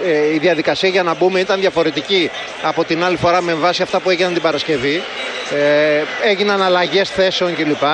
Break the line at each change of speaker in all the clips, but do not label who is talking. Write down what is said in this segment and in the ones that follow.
η διαδικασία για να μπούμε ήταν διαφορετική από την άλλη φορά με βάση αυτά που έγιναν την Παρασκευή. Έγιναν αλλαγές θέσεων κλπ.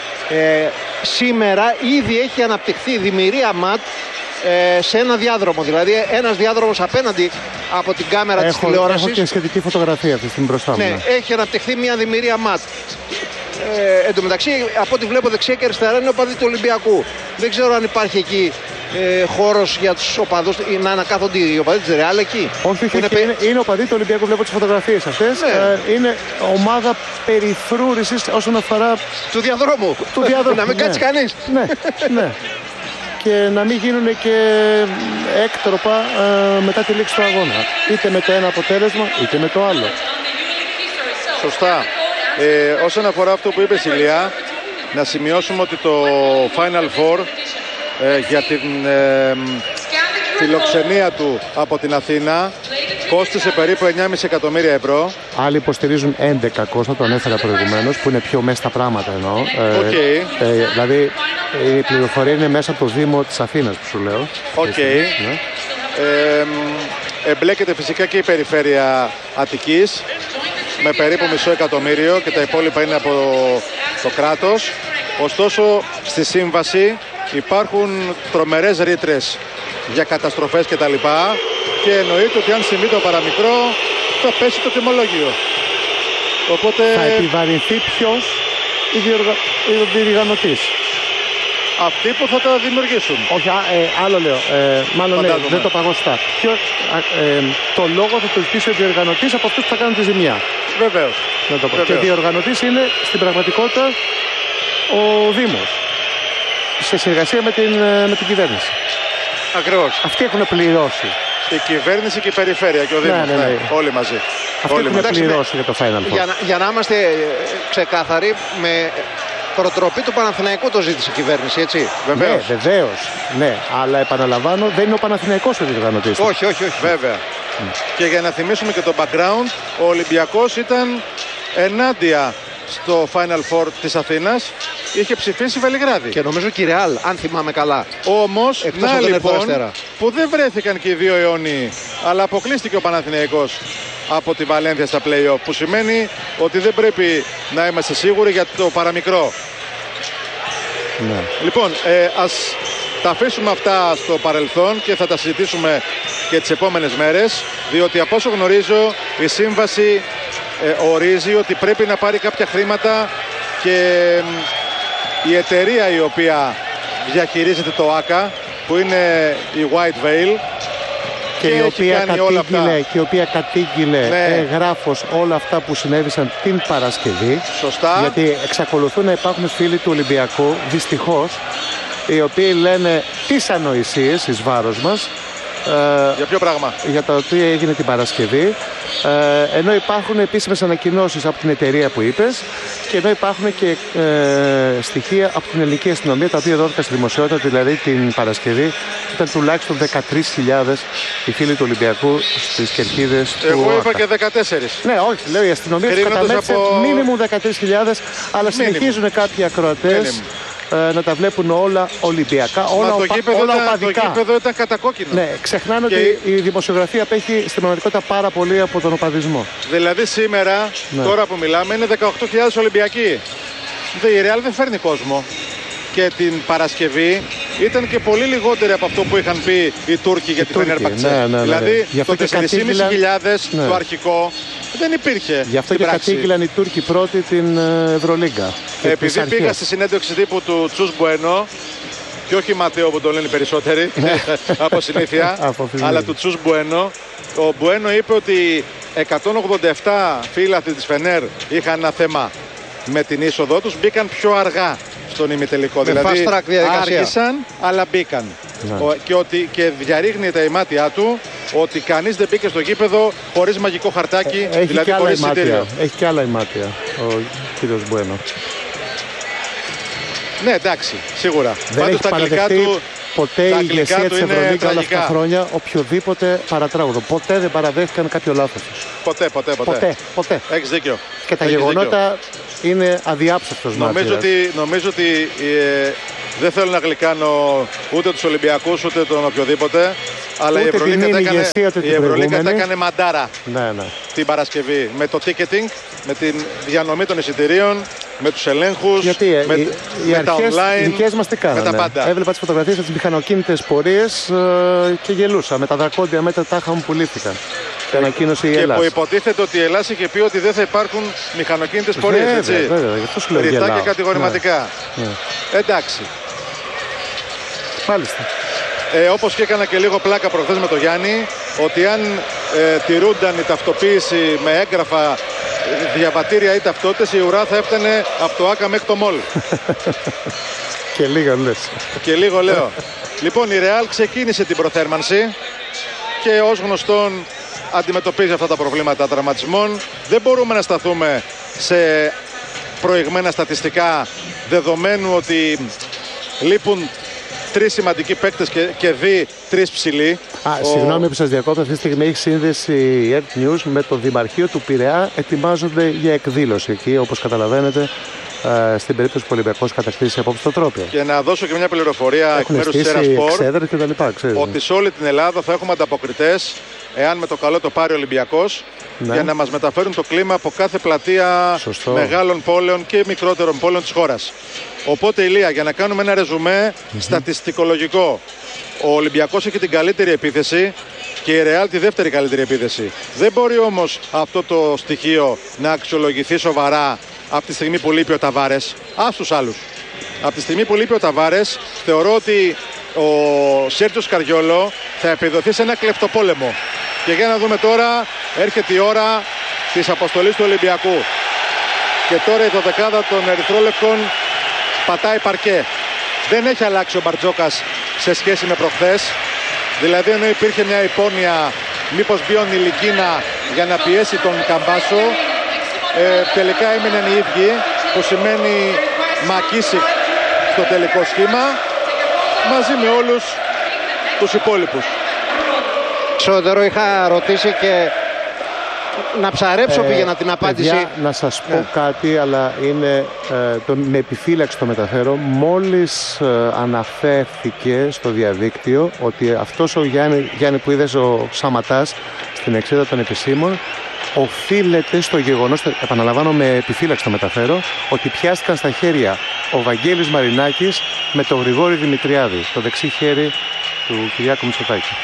Σήμερα ήδη έχει αναπτυχθεί δημιουργία ματ σε ένα διάδρομο. Δηλαδή ένας διάδρομος απέναντι από την κάμερα της τηλεόρασης.
Έχω και σχετική φωτογραφία αυτή στην μπροστά μου.
Ναι, έχει αναπτυχθεί μια δημιουργία ματ. Εν τω μεταξύ, από ό,τι βλέπω δεξιά και αριστερά είναι οπαδοί του Ολυμπιακού. Δεν ξέρω αν υπάρχει εκεί χώρος για τους οπαδούς να ανακάθονται οι οπαδοί της Ρεάλ εκεί.
Όχι, είναι οπαδοί του Ολυμπιακού. Βλέπω τις φωτογραφίες αυτές. Ναι. Είναι ομάδα περιφρούρησης όσον αφορά
του διαδρόμου. Να μην κάτσει κανείς.
Ναι. Και να μην γίνουν και έκτροπα μετά τη λήξη του αγώνα. Είτε με το ένα αποτέλεσμα, είτε με το άλλο.
Σωστά. Όσον αφορά αυτό που είπε η Ηλία, να σημειώσουμε ότι το Final Four για την φιλοξενία του από την Αθήνα κόστισε περίπου 9,5 εκατομμύρια ευρώ.
Άλλοι υποστηρίζουν 11, Κώστα, τον έφερα προηγουμένως, που είναι πιο μέσα στα πράγματα εννοώ. Δηλαδή η πληροφορία είναι μέσα από το Δήμο της Αθήνας που σου λέω.
Ναι. Εμπλέκεται φυσικά και η περιφέρεια Αττικής με περίπου μισό εκατομμύριο και τα υπόλοιπα είναι από το κράτος. Ωστόσο στη σύμβαση υπάρχουν τρομερές ρήτρες για καταστροφές κτλ. Και εννοείται ότι αν συμβεί το παραμικρό θα πέσει το τιμολόγιο. Οπότε
θα επιβαρυνθεί ποιος? Ο διοργανωτής.
Αυτοί που θα τα δημιουργήσουν.
Όχι, άλλο λέω. Μάλλον ναι, δεν το παγωστά. Το λόγο θα το ζητήσει ο διοργανωτής από αυτούς που θα κάνουν τη ζημιά.
Βεβαίως.
Να το πω. Και ο διοργανωτής είναι στην πραγματικότητα ο Δήμος. Σε συνεργασία με την κυβέρνηση.
Ακριβώς.
Αυτοί έχουν πληρώσει.
Η κυβέρνηση και η περιφέρεια και ο Δήμος. Ναι. Όλοι μαζί.
Αυτοί έχουν πληρώσει για το Final Four.
Για να είμαστε ξεκάθαροι, με προτροπή του Παναθηναϊκού το ζήτησε η κυβέρνηση, έτσι.
Βεβαίως. Ναι, βεβαίως. Ναι, αλλά επαναλαμβάνω, δεν είναι ο Παναθηναϊκός ο διοργανωτής.
Όχι.
Βέβαια. Και για να θυμίσουμε και το background, ο Ολυμπιακός ήταν ενάντια στο Final Four της Αθήνας. Είχε ψηφίσει Βελιγράδι.
Και νομίζω και η Ρεάλ, αν θυμάμαι καλά.
Όμως, να λοιπόν, που δεν βρέθηκαν και οι δύο αιώνιοι, αλλά αποκλείστηκε ο Παναθηναϊκός από τη Βαλένθια στα play-off, που σημαίνει ότι δεν πρέπει να είμαστε σίγουροι για το παραμικρό.
Ναι.
Λοιπόν, ας τα αφήσουμε αυτά στο παρελθόν και θα τα συζητήσουμε και τις επόμενες μέρες, διότι από όσο γνωρίζω η σύμβαση ορίζει ότι πρέπει να πάρει κάποια χρήματα και η εταιρεία η οποία διαχειρίζεται το ΆΚΑ, που είναι η White Veil,
και η οποία κατήγγειλε εγγράφως όλα αυτά που συνέβησαν την Παρασκευή.
Σωστά.
Γιατί εξακολουθούν να υπάρχουν φίλοι του Ολυμπιακού, δυστυχώς, οι οποίοι λένε τις ανοησίες εις βάρος μας.
Για ποιο πράγμα?
Για το τι έγινε την Παρασκευή. Ενώ υπάρχουν επίσημες ανακοινώσεις από την εταιρεία που είπες, και ενώ υπάρχουν και στοιχεία από την ελληνική αστυνομία, τα οποία δόθηκαν στη δημοσιότητα, δηλαδή την Παρασκευή ήταν τουλάχιστον 13.000 οι φίλοι του Ολυμπιακού στις κερκίδες του
Εγώ είπα
ΆΚΑ.
και 14.
Ναι, όχι, λέω η αστυνομία τους καταμέτρησε μίνιμουμ 13.000, αλλά συνεχίζουν κάποιοι ακροατές να τα βλέπουν όλα Ολυμπιακά, όλα οπαδικά.
Το γήπεδο ήταν κατακόκκινο.
Ναι, ξεχνάνε ότι η δημοσιογραφία απέχει στην πραγματικότητα πάρα πολύ από τον οπαδισμό.
Δηλαδή σήμερα, τώρα που μιλάμε, είναι 18.000 Ολυμπιακοί. Η Ρεάλ δεν φέρνει κόσμο. Και την Παρασκευή ήταν και πολύ λιγότεροι από αυτό που είχαν πει οι Τούρκοι για τη Φενέρμπαχτσε. Δηλαδή το 4.500 το αρχικό δεν υπήρχε.
Γι' αυτό και κατήγγυλαν οι Τούρκοι πρώτοι την Ευρωλίγκα.
Επειδή πήγα στη συνέντευξη τύπου του Τσούς Μπουένο, και όχι Ματέο που τον λένε περισσότεροι από συνήθεια, αλλά του Τσούς Μπουένο, ο Μπουένο είπε ότι 187 φίλαθλοι της Φενέρ είχαν ένα θέμα με την είσοδό τους, μπήκαν πιο αργά στον ημιτελικό. Δηλαδή άργησαν, αλλά μπήκαν. Και διαρρήγνει τα ημάτια του ότι κανείς δεν μπήκε στο γήπεδο χωρίς μαγικό χαρτάκι, δηλαδή χωρίς εισιτήριο.
Έχει και άλλα ημάτια ο κύριος Μπουένο.
Ναι, εντάξει, σίγουρα.
Δεν έχει παραδεχτεί ποτέ η ηγεσία της Ευρωλίγκα όλα αυτά τα χρόνια οποιοδήποτε παρατράγουδο. Ποτέ δεν παραδέχτηκαν κάποιο λάθος τους.
Ποτέ. Έχεις δίκιο.
Και τα γεγονότα είναι αδιάψευτος μάτια.
Νομίζω ότι δεν θέλω να γλυκάνω ούτε τους Ολυμπιακούς ούτε τον οποιοδήποτε, Αλλά η Ευρωλίγκα τα έκανε μαντάρα
ναι.
την Παρασκευή με το ticketing, με τη διανομή των εισιτηρίων, με τους ελέγχους,
οι
τα online,
οι δικές μας τι κάνανε.
με τα πάντα.
Έβλεπα τις φωτογραφίες από τις μηχανοκίνητες πορείες και γελούσα με τα δρακόντια μέτρα τάχα μου που λήφθηκαν. Και ανακοίνωσε η Ελλάδα.
Και που υποτίθεται ότι η Ελλάδα είχε πει ότι δεν θα υπάρχουν μηχανοκίνητες πορείες.
Βέβαια, γι' αυτό σου λέω
ρητά και κατηγορηματικά.
Ναι.
Εντάξει.
Μάλιστα.
Όπως και έκανα και λίγο πλάκα προχθές με τον Γιάννη, ότι αν τηρούνταν η ταυτοποίηση με έγγραφα, διαβατήρια ή ταυτότητες, η ουρά θα έφτανε από το Άκα μέχρι το Μολ.
Και λίγο λες.
Και λίγο λέω. Λοιπόν, η Real ξεκίνησε την προθέρμανση και ως γνωστόν αντιμετωπίζει αυτά τα προβλήματα τραυματισμών. Δεν μπορούμε να σταθούμε σε προηγμένα στατιστικά, δεδομένου ότι λείπουν 3 σημαντικοί παίκτες και 3 ψηλοί.
Συγγνώμη που σας διακόπτω, αυτή τη στιγμή έχει σύνδεση η Earth News με το Δημαρχείο του Πειραιά. Ετοιμάζονται για εκδήλωση εκεί, όπως καταλαβαίνετε, στην περίπτωση που ο Ολυμπιακός κατακτήσει απόψε το Τρόπαιο.
Και να δώσω και μια πληροφορία εκ μέρους της Sport, ότι σε όλη την Ελλάδα θα έχουμε ανταποκριτές, εάν με το καλό το πάρει ο Ολυμπιακός, για να μας μεταφέρουν το κλίμα από κάθε πλατεία μεγάλων πόλεων και μικρότερων πόλεων της χώρας. Οπότε, Ηλία, για να κάνουμε ένα ρεζουμέ στατιστικολογικό, ο Ολυμπιακός έχει την καλύτερη επίθεση και η Real τη δεύτερη καλύτερη επίθεση. Δεν μπορεί όμως αυτό το στοιχείο να αξιολογηθεί σοβαρά από τη στιγμή που λείπει ο Ταβάρες. Ας τους άλλους. Από τη στιγμή που λείπει ο Ταβάρες, θεωρώ ότι ο Σέρτζιο Σκαριόλο θα επιδοθεί σε ένα κλεπτοπόλεμο. Και για να δούμε τώρα, έρχεται η ώρα της αποστολής του Ολυμπιακού. Και τώρα η δωδεκάδα των ερυθρόλευκων πατάει παρκέ. Δεν έχει αλλάξει ο Μπαρτζόκας σε σχέση με προχθές. Δηλαδή, ενώ υπήρχε μια υπόνοια μήπως μπει ο Νιλικίνα για να πιέσει τον Καμπάσο, τελικά έμειναν οι ίδιοι, που σημαίνει Μακίσικ στο τελικό σχήμα, μαζί με όλους τους υπόλοιπους.
Ξόδερο, είχα ρωτήσει και να ψαρέψω πήγαινα την απάντηση.
Παιδιά, να σας πω κάτι, αλλά είναι με επιφύλαξη το μεταφέρω. Μόλις αναφέρθηκε στο διαδίκτυο ότι αυτός ο Γιάννη που είδες, ο Σαματάς στην εξέδρα των επισήμων, οφείλεται στο γεγονός, επαναλαμβάνω με επιφύλαξη το μεταφέρω, ότι πιάστηκαν στα χέρια ο Βαγγέλης Μαρινάκης με τον Γρηγόρη Δημητριάδη, το δεξί χέρι του Κυριάκου Μητσοτάκη.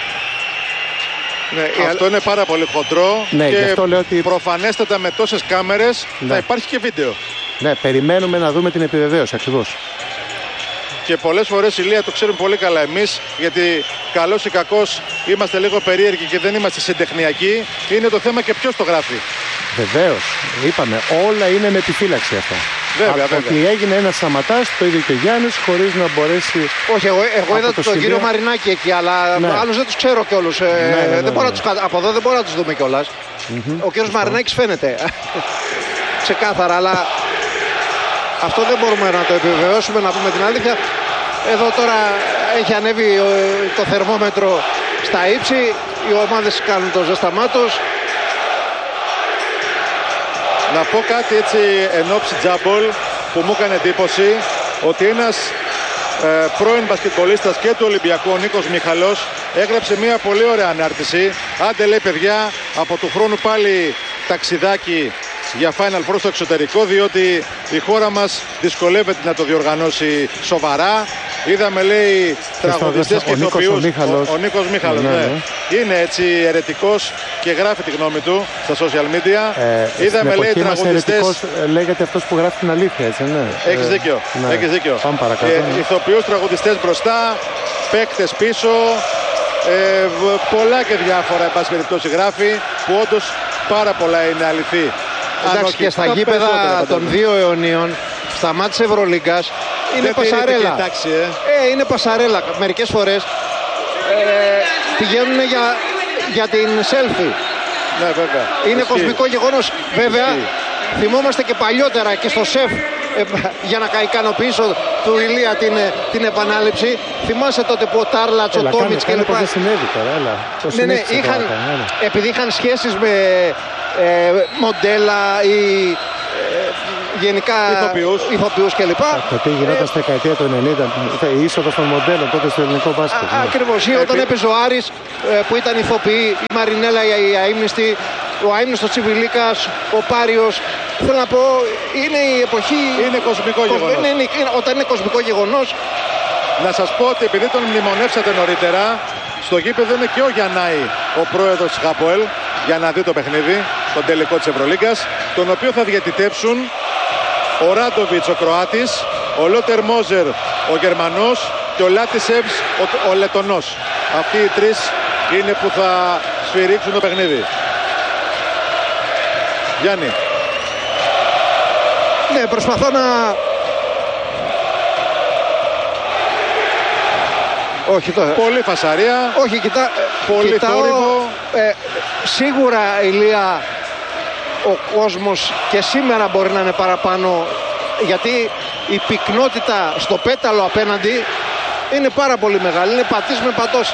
Ναι, αυτό είναι πάρα πολύ χοντρό,
ναι,
και
αυτό λέω ότι
προφανέστατα με τόσες κάμερες θα υπάρχει και βίντεο.
Ναι, περιμένουμε να δούμε την επιβεβαίωση ακριβώς.
Και πολλές φορές, Ηλία, το ξέρουμε πολύ καλά εμείς, γιατί καλός ή κακός είμαστε λίγο περίεργοι και δεν είμαστε συντεχνιακοί. Είναι το θέμα και ποιος το γράφει.
Βεβαίως, είπαμε, όλα είναι με επιφύλαξη αυτά.
Βέβαια,
ότι έγινε ένας Σαματάς, το ίδιο και ο Γιάννης, χωρίς να μπορέσει.
Όχι, εγώ είδα τον κύριο Μαρινάκη εκεί, αλλά άλλους δεν τους ξέρω κιόλους. Από εδώ δεν μπορώ να τους δούμε κιόλας. Ο κύριος Μαρινάκης φαίνεται ξεκάθαρα, αλλά αυτό δεν μπορούμε να το επιβεβαιώσουμε, να πούμε την αλήθεια. Εδώ τώρα έχει ανέβει το θερμόμετρο στα ύψη, οι ομάδες κάνουν το ζέσταμά τους.
Να πω κάτι έτσι εν ώψη τζάμπολ που μου έκανε εντύπωση, ότι ένας πρώην μπασκετμπολίστας και του Ολυμπιακού, ο Νίκος Μιχαλός, έγραψε μια πολύ ωραία ανάρτηση. Άντε, λέει, παιδιά, από του χρόνου πάλι ταξιδάκι για Final Four στο εξωτερικό, διότι η χώρα μας δυσκολεύεται να το διοργανώσει σοβαρά. Είδαμε, λέει, τραγουδιστές και ηθοποιούς. Ο Νίκος Μίχαλος, ναι. Είναι έτσι αιρετικός και γράφει τη γνώμη του στα social media. Είδαμε, λέει, τραγουδιστές.
Λέγεται αυτός που γράφει την αλήθεια, έτσι, ναι.
Έχεις δίκιο.
Ναι.
Έχεις δίκιο.
Πάμε παρακάτω.
Ηθοποιούς, τραγουδιστές μπροστά, παίκτες πίσω. Πολλά και διάφορα, εν πάση περιπτώσει, γράφει, που όντως πάρα πολλά είναι αληθή.
Εντάξει, και στα γήπεδα των 2 αιωνίων, στα μάτς της Ευρωλίγκας, είναι πασαρέλα. Είναι πασαρέλα. Μερικές φορές πηγαίνουν για την selfie.
Ναι, βέβαια.
Είναι κοσμικό γεγονός. Βέβαια, θυμόμαστε και παλιότερα και στο ΣΕΦ, για να ικανοποιήσω του Ηλία την επανάληψη. Θυμάσαι τότε που ο Τάρλατς, ο Τόμιτς και λοιπά. Ναι, επειδή είχαν σχέσεις με μοντέλα ή γενικά ηθοποιούς κλπ.
Το τι γινόταν στα δεκαετία του 90, η είσοδος των μοντέλων τότε στο ελληνικό μπάσκετ.
Ακριβώς. Όταν έπαιζε ο Άρης που ήταν ηθοποιοί, η Μαρινέλα, η αείμνηστη, ο αείμνηστος Τσιβιλίκας, ο Πάριος. Θέλω να πω, είναι η εποχή.
Είναι κοσμικό γεγονός.
Όταν είναι κοσμικό γεγονός.
Να σας πω ότι επειδή τον μνημονεύσατε νωρίτερα, στο γήπεδο είναι και ο Γιαννάη, ο πρόεδρος της ΧΑΠΟΕΛ, για να δει το παιχνίδι, τον τελικό της Ευρωλίγκας, τον οποίο θα διαιτητεύσουν ο Ράντοβιτς ο Κροάτης, ο Λότερ Μόζερ ο Γερμανός και ο Λάτισεβς ο Λετονός. Αυτοί οι τρεις είναι που θα σφυρίξουν το παιχνίδι. Γιάννη.
Ναι, προσπαθώ να... Όχι τώρα.
Πολύ φασαρία.
Όχι,
πολύ θόρυβο.
Σίγουρα, Ηλία, ο κόσμος και σήμερα μπορεί να είναι παραπάνω, γιατί η πυκνότητα στο πέταλο απέναντι είναι πάρα πολύ μεγάλη. Είναι πατής με πατός.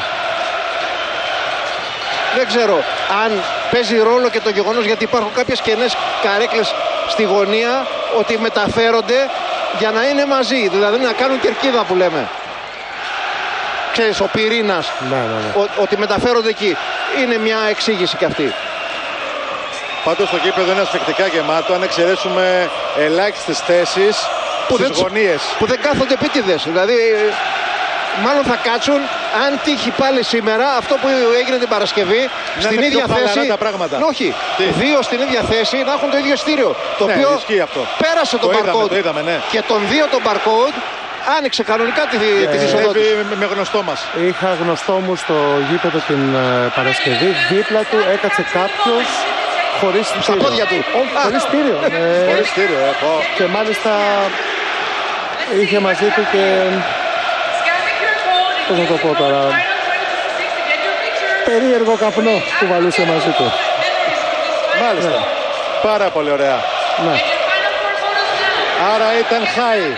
Δεν ξέρω αν παίζει ρόλο και το γεγονός, γιατί υπάρχουν κάποιες κενές καρέκλες στη γωνία, ότι μεταφέρονται για να είναι μαζί, δηλαδή να κάνουν κερκίδα που λέμε. Ξέρεις, ο πυρήνας,
ναι.
ότι μεταφέρονται εκεί. Είναι μια εξήγηση κι αυτή.
Πάντως το γήπεδο είναι ασφυκτικά γεμάτο, αν εξαιρέσουμε ελάχιστες θέσεις στις γωνίες.
Που δεν κάθονται επίτηδες. Δηλαδή, μάλλον θα κάτσουν, αν τύχει πάλι σήμερα, αυτό που έγινε την Παρασκευή, στην ίδια θέση.
Τα πράγματα.
Όχι, δύο στην ίδια θέση να έχουν το ίδιο ειστήριο. Το οποίο πέρασε το barcode.
Ναι.
Και τον δύο το barcode άνοιξε κανονικά τη είσοδο του.
Με γνωστό μας.
Είχα γνωστό μου στο γήπεδο την Παρασκευή. Δίπλα του έκατσε κάποιος χωρίς στήριο.
Στα πόδια του.
Χωρίς στήριο.
Χωρίς στήριο.
Και μάλιστα είχε μαζί του και... Πώς να το πω τώρα... περίεργο καπνό που βαλούσε μαζί του.
Μάλιστα. Ναι. Πάρα πολύ ωραία.
Ναι.
Άρα ήταν high.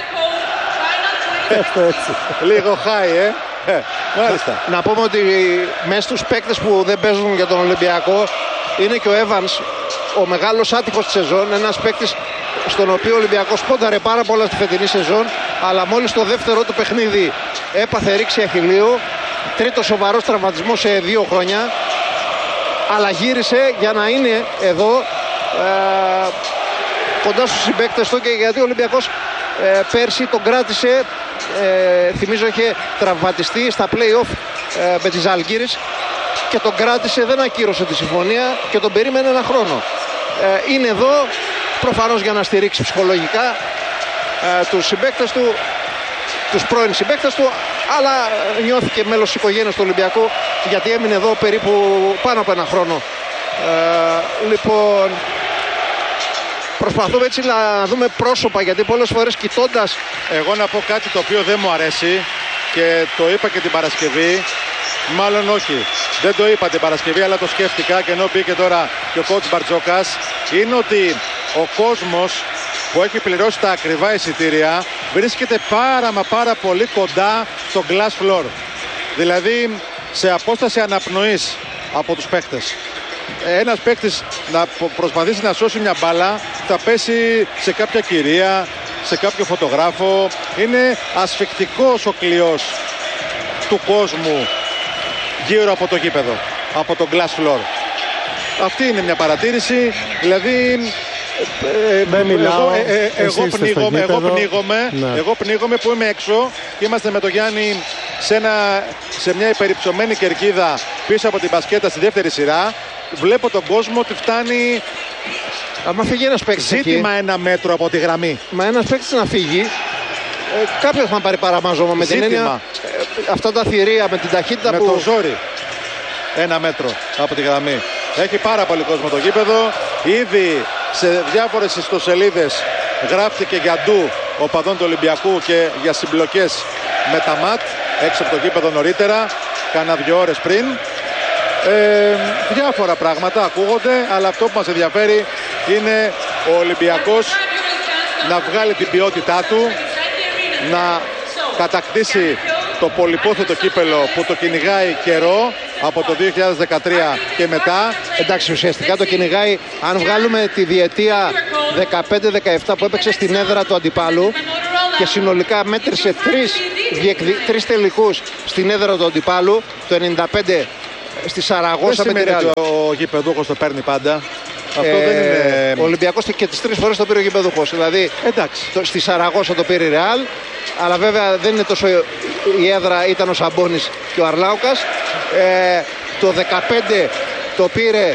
Έτσι.
Λίγο high, μάλιστα.
Να πούμε ότι μέσα στους παίκτες που δεν παίζουν για τον Ολυμπιακό είναι και ο Evans, ο μεγάλος άτυχος της σεζόν. Ένας παίκτης στον οποίο ο Ολυμπιακός πόνταρε πάρα πολλά στη φετινή σεζόν, αλλά μόλις το δεύτερο του παιχνίδι έπαθε ρήξη αχιλλείου. Τρίτο σοβαρός τραυματισμός σε 2 χρόνια. Αλλά γύρισε για να είναι εδώ κοντά στους συμπαίκτες του, και γιατί ο Ολυμπιακός πέρσι τον κράτησε, θυμίζω είχε τραυματιστεί στα play-off με τη Ζαλγκίρις και τον κράτησε, δεν ακύρωσε τη συμφωνία και τον περίμενε 1 χρόνο. Είναι εδώ προφανώς για να στηρίξει ψυχολογικά τους συμπαίκτες του, τους πρώην συμπαίκτες του, αλλά νιώθηκε μέλος της οικογένειας του Ολυμπιακού, γιατί έμεινε εδώ περίπου πάνω από 1 χρόνο. Λοιπόν, προσπαθούμε έτσι να δούμε πρόσωπα, γιατί πολλές φορές κοιτώντας...
Εγώ να πω κάτι το οποίο δεν μου αρέσει και το είπα και την Παρασκευή, μάλλον όχι, δεν το είπα την Παρασκευή, αλλά το σκέφτηκα και ενώ μπήκε τώρα και ο coach Μπαρτζόκας, είναι ότι ο κόσμος που έχει πληρώσει τα ακριβά εισιτήρια βρίσκεται πάρα πολύ κοντά στο glass floor. Δηλαδή σε απόσταση αναπνοής από τους παίχτες. Ένας παίκτης να προσπαθήσει να σώσει μια μπάλα θα πέσει σε κάποια κυρία, σε κάποιο φωτογράφο. Είναι ασφυκτικός ο κλειός του κόσμου γύρω από το γήπεδο, από το glass floor. Αυτή είναι μια παρατήρηση, δηλαδή εγώ πνίγομαι που είμαι έξω και είμαστε με τον Γιάννη σε μια υπερυψωμένη κερκίδα πίσω από την μπασκέτα στη δεύτερη σειρά. Βλέπω τον κόσμο ότι φτάνει.
Άμα φύγει ένας παίκτης
ζήτημα εκεί, 1 μέτρο από τη γραμμή.
Μα ένας παίκτης να φύγει, κάποιος θα πάρει παραμάζωμα με την έννοια. Αυτά τα θηρία με την ταχύτητα
με
που...
το ζόρι 1 μέτρο από τη γραμμή. Έχει πάρα πολύ κόσμο το γήπεδο. Ήδη σε διάφορες ιστοσελίδες γράφτηκε για ντου οπαδών του Ολυμπιακού και για συμπλοκές με τα ΜΑΤ έξω από το γήπεδο νωρίτερα, κάνα 2 ώρες πριν. Διάφορα πράγματα ακούγονται, αλλά αυτό που μας ενδιαφέρει είναι ο Ολυμπιακός να βγάλει την ποιότητά του, να κατακτήσει το πολυπόθετο κύπελο που το κυνηγάει καιρό από το 2013 και μετά.
Εντάξει, ουσιαστικά το κυνηγάει, αν βγάλουμε τη διετία 15-17 που έπαιξε στην έδρα του αντιπάλου και συνολικά μέτρησε τρεις τελικούς στην έδρα του αντιπάλου, το 95 στη Σαραγώσα με τη Ρεάλ.
Ο γηπεδούχος το παίρνει πάντα. Αυτό δεν είναι...
Ο Ολυμπιακός και τις 3 φορές το πήρε ο γηπεδούχος. Δηλαδή στη Σαραγώσα το πήρε η Ρεάλ, αλλά βέβαια δεν είναι τόσο η έδρα, ήταν ο Σαμπόνης και ο Αρλάουκας. Το 15 το πήρε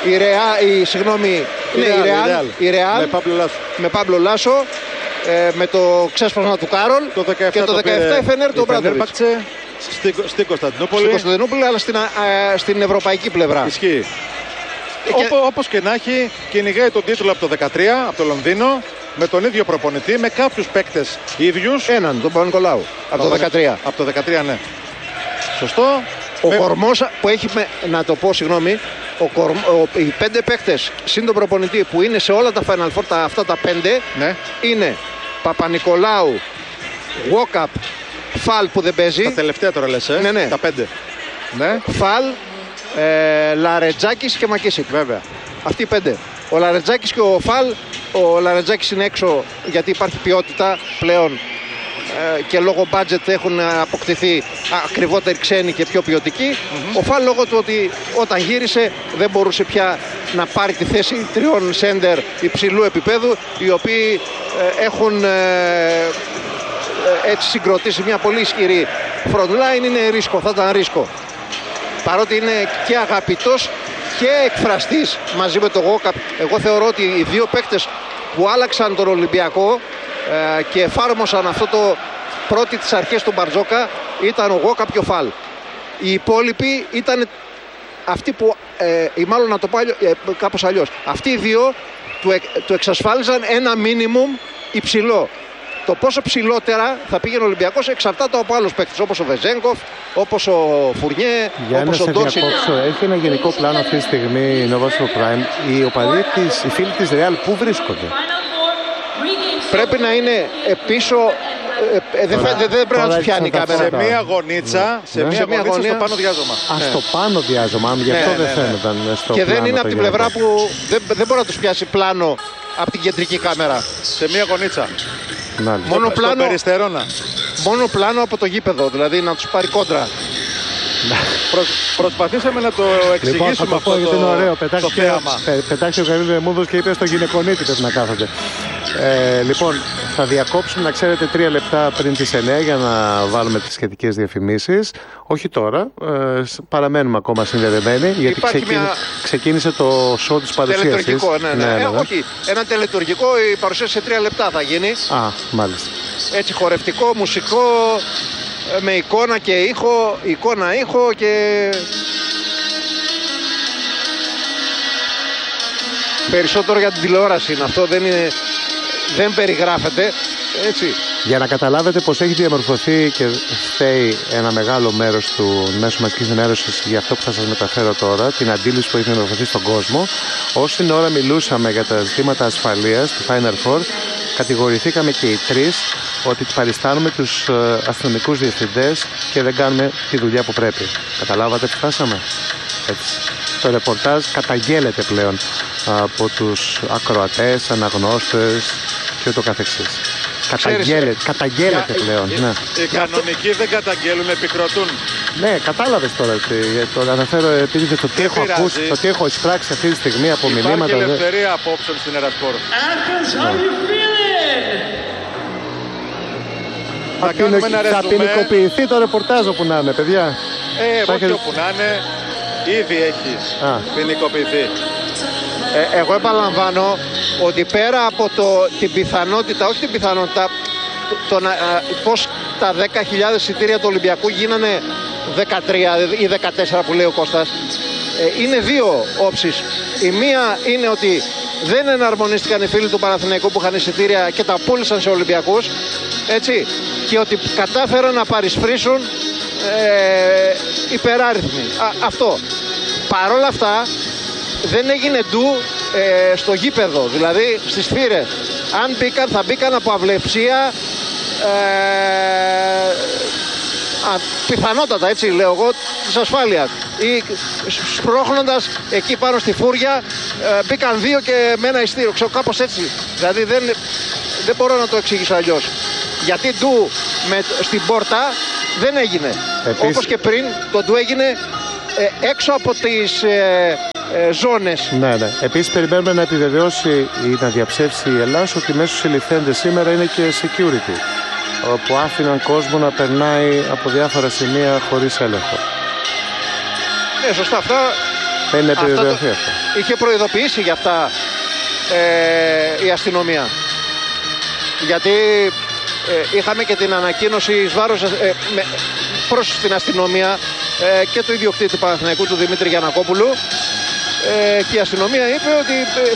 η Ρεάλ με Παύλο Λάσο, με το ξέσπασμα του Κάρολ, και το 17 η Φενέρ του Ομπράντοβιτς.
Στην Κωνσταντινούπολη.
Στην Κωνσταντινούπολη, αλλά στην ευρωπαϊκή πλευρά.
Ισχύει. Όπως και να έχει, κυνηγάει τον τίτλο από το 13, από το Λονδίνο, με τον ίδιο προπονητή, με κάποιους παίκτες ίδιους.
Έναν, τον Παπα-Νικολάου, από το 13.
Από το 13, ναι. Σωστό.
Ο κορμός που έχει, να το πω, συγγνώμη, οι 5 παίκτες συν τον προπονητή που είναι σε όλα τα Final Four, αυτά τα 5,
ναι,
είναι Παπα-Νικολάου, Walkup, Φαλ που δεν παίζει. Τα
τελευταία τώρα λες,
ναι.
Τα 5. Ναι.
Φαλ, Λαρετζάκης και Μακίσικ, βέβαια. Αυτοί οι 5. Ο Λαρετζάκης και ο Φαλ, ο Λαρετζάκης είναι έξω γιατί υπάρχει ποιότητα πλέον και λόγω budget έχουν αποκτηθεί ακριβότεροι ξένοι και πιο ποιοτικοί. Ο Φαλ λόγω του ότι όταν γύρισε δεν μπορούσε πια να πάρει τη θέση 3 σέντερ υψηλού επίπεδου, οι οποίοι έχουν έτσι συγκροτήσει μια πολύ ισχυρή front line. Είναι ρίσκο, θα ήταν ρίσκο. Παρότι είναι και αγαπητός και εκφραστής μαζί με τον Walkup. Εγώ θεωρώ ότι οι 2 παίκτες που άλλαξαν τον Ολυμπιακό και εφάρμοσαν αυτό το πρώτη τις αρχές του Μπαρτζόκα ήταν ο Walkup και ο Φαλ. Οι υπόλοιποι ήταν αυτοί που, ή μάλλον να το πω κάπως αλλιώς, αυτοί οι 2 του εξασφάλιζαν ένα μίνιμουμ υψηλό. Το πόσο ψηλότερα θα πήγαινε ο Ολυμπιακός εξαρτάται από άλλους παίκτες, όπως ο Βεζέγκοφ, όπως ο Φουρνιέ, όπως ο Ντόρσιτ.
Έχει ένα γενικό πλάνο αυτή τη στιγμή η Nova Sport Prime. Οι φίλοι της Real πού βρίσκονται?
Πρέπει να είναι πίσω. Δεν πρέπει να τους πιάνει η κάμερα.
Σε μία γωνίτσα, στο πάνω διάζωμα.
Στο πάνω διάζωμα, γι' αυτό δεν φαίνονταν στο
και
πλάνο.
δεν είναι από την πλευρά που δεν μπορεί να τους πιάσει πλάνο από την κεντρική κάμερα.
Σε μία γωνίτσα.
Μόνο πλάνο από το γήπεδο, δηλαδή να τους πάρει κόντρα.
Προσπαθήσαμε να το εξηγήσουμε αυτό το
είναι ωραίο.
Πετάξει
ο Γαβρίλ Ρεμούδος και είπε στο γυναικονίτη πρέπει να κάθονται. Λοιπόν, θα διακόψουμε, να ξέρετε, 3 λεπτά πριν τις 9 για να βάλουμε τις σχετικές διαφημίσεις. Όχι τώρα, παραμένουμε ακόμα συνδεδεμένοι, γιατί ξεκίνησε το show της παρουσίασης.
Τελετουργικό, ναι. Όχι, ένα τελετουργικό, η παρουσίαση σε 3 λεπτά θα γίνει.
Μάλιστα.
Έτσι χορευτικό, μουσικό, με εικόνα και ήχο, ήχο και... Περισσότερο για την τηλεόραση είναι αυτό, δεν περιγράφεται, έτσι.
Για να καταλάβετε πως έχει διαμορφωθεί και φταίει ένα μεγάλο μέρος του μέσου μαζικής ενημέρωσης για αυτό που θα σας μεταφέρω τώρα, την αντίληψη που έχει διαμορφωθεί στον κόσμο. Όση ώρα μιλούσαμε για τα ζητήματα ασφαλείας του Final Four, κατηγορηθήκαμε και οι 3 ότι παριστάνουμε τους αστυνομικούς διευθυντές και δεν κάνουμε τη δουλειά που πρέπει. Καταλάβατε που φτάσαμε? Έτσι. Το ρεπορτάζ καταγγέλλεται πλέον από τους ακροατές, αναγνώστες και ούτω καθεξής. Καταγγέλλεται πλέον. Ναι.
Οι κανονικοί δεν καταγγέλουν, επικροτούν.
Ναι, κατάλαβες τώρα. Το αναφέρω επειδή το τι έχω ακούσει, το τι έχω εισπράξει αυτή τη στιγμή από μηνύματα.
Υπάρχει ελευθερία απόψεων στην Ερασπόρ.
Θα ποινικοποιηθεί το ρεπορτάζ όπου να είναι, παιδιά.
Όχι όπου να είναι, ήδη έχει ποινικοποιηθεί.
Εγώ επαναλαμβάνω ότι πέρα από την πιθανότητα, όχι την πιθανότητα, πως τα 10.000 εισιτήρια του Ολυμπιακού γίνανε 13 ή 14 που λέει ο Κώστας, είναι 2 όψεις. Η μία είναι ότι δεν εναρμονίστηκαν οι φίλοι του Παναθηναϊκού που είχαν εισιτήρια και τα πούλησαν σε Ολυμπιακούς, έτσι, και ότι κατάφεραν να παρισφρήσουν υπεράριθμοι. Αυτό. Παρόλα αυτά δεν έγινε ντου στο γήπεδο, δηλαδή στις θύρες. Αν μπήκαν, θα μπήκαν από αυλεψία, πιθανότατα, έτσι λέω εγώ, της ασφάλειας. ή σπρώχνοντας εκεί πάνω στη φούρια μπήκαν δύο και με ένα ειστήριο, κάπως έτσι. Δηλαδή δεν μπορώ να το εξηγήσω αλλιώς. Γιατί ντου στην πόρτα δεν έγινε. Όπως και πριν το ντου έγινε έξω από τις ζώνες.
Ναι. Επίσης περιμένουμε να επιβεβαιώσει ή να διαψεύσει η Ελλάς ότι μέσα στους συλληφθέντες σήμερα είναι και security, όπου άφηναν κόσμο να περνάει από διάφορα σημεία χωρίς έλεγχο.
Ναι, σωστά, αυτά
δεν είναι επιβεβαιωθεί αυτό.
Είχε προειδοποιήσει για αυτά η αστυνομία. Γιατί είχαμε και την ανακοίνωση εις βάρος προς την αστυνομία και του ιδιοκτήτη του Παναθηναϊκού, του Δημήτρη Γιαννακόπουλου, και η αστυνομία είπε ότι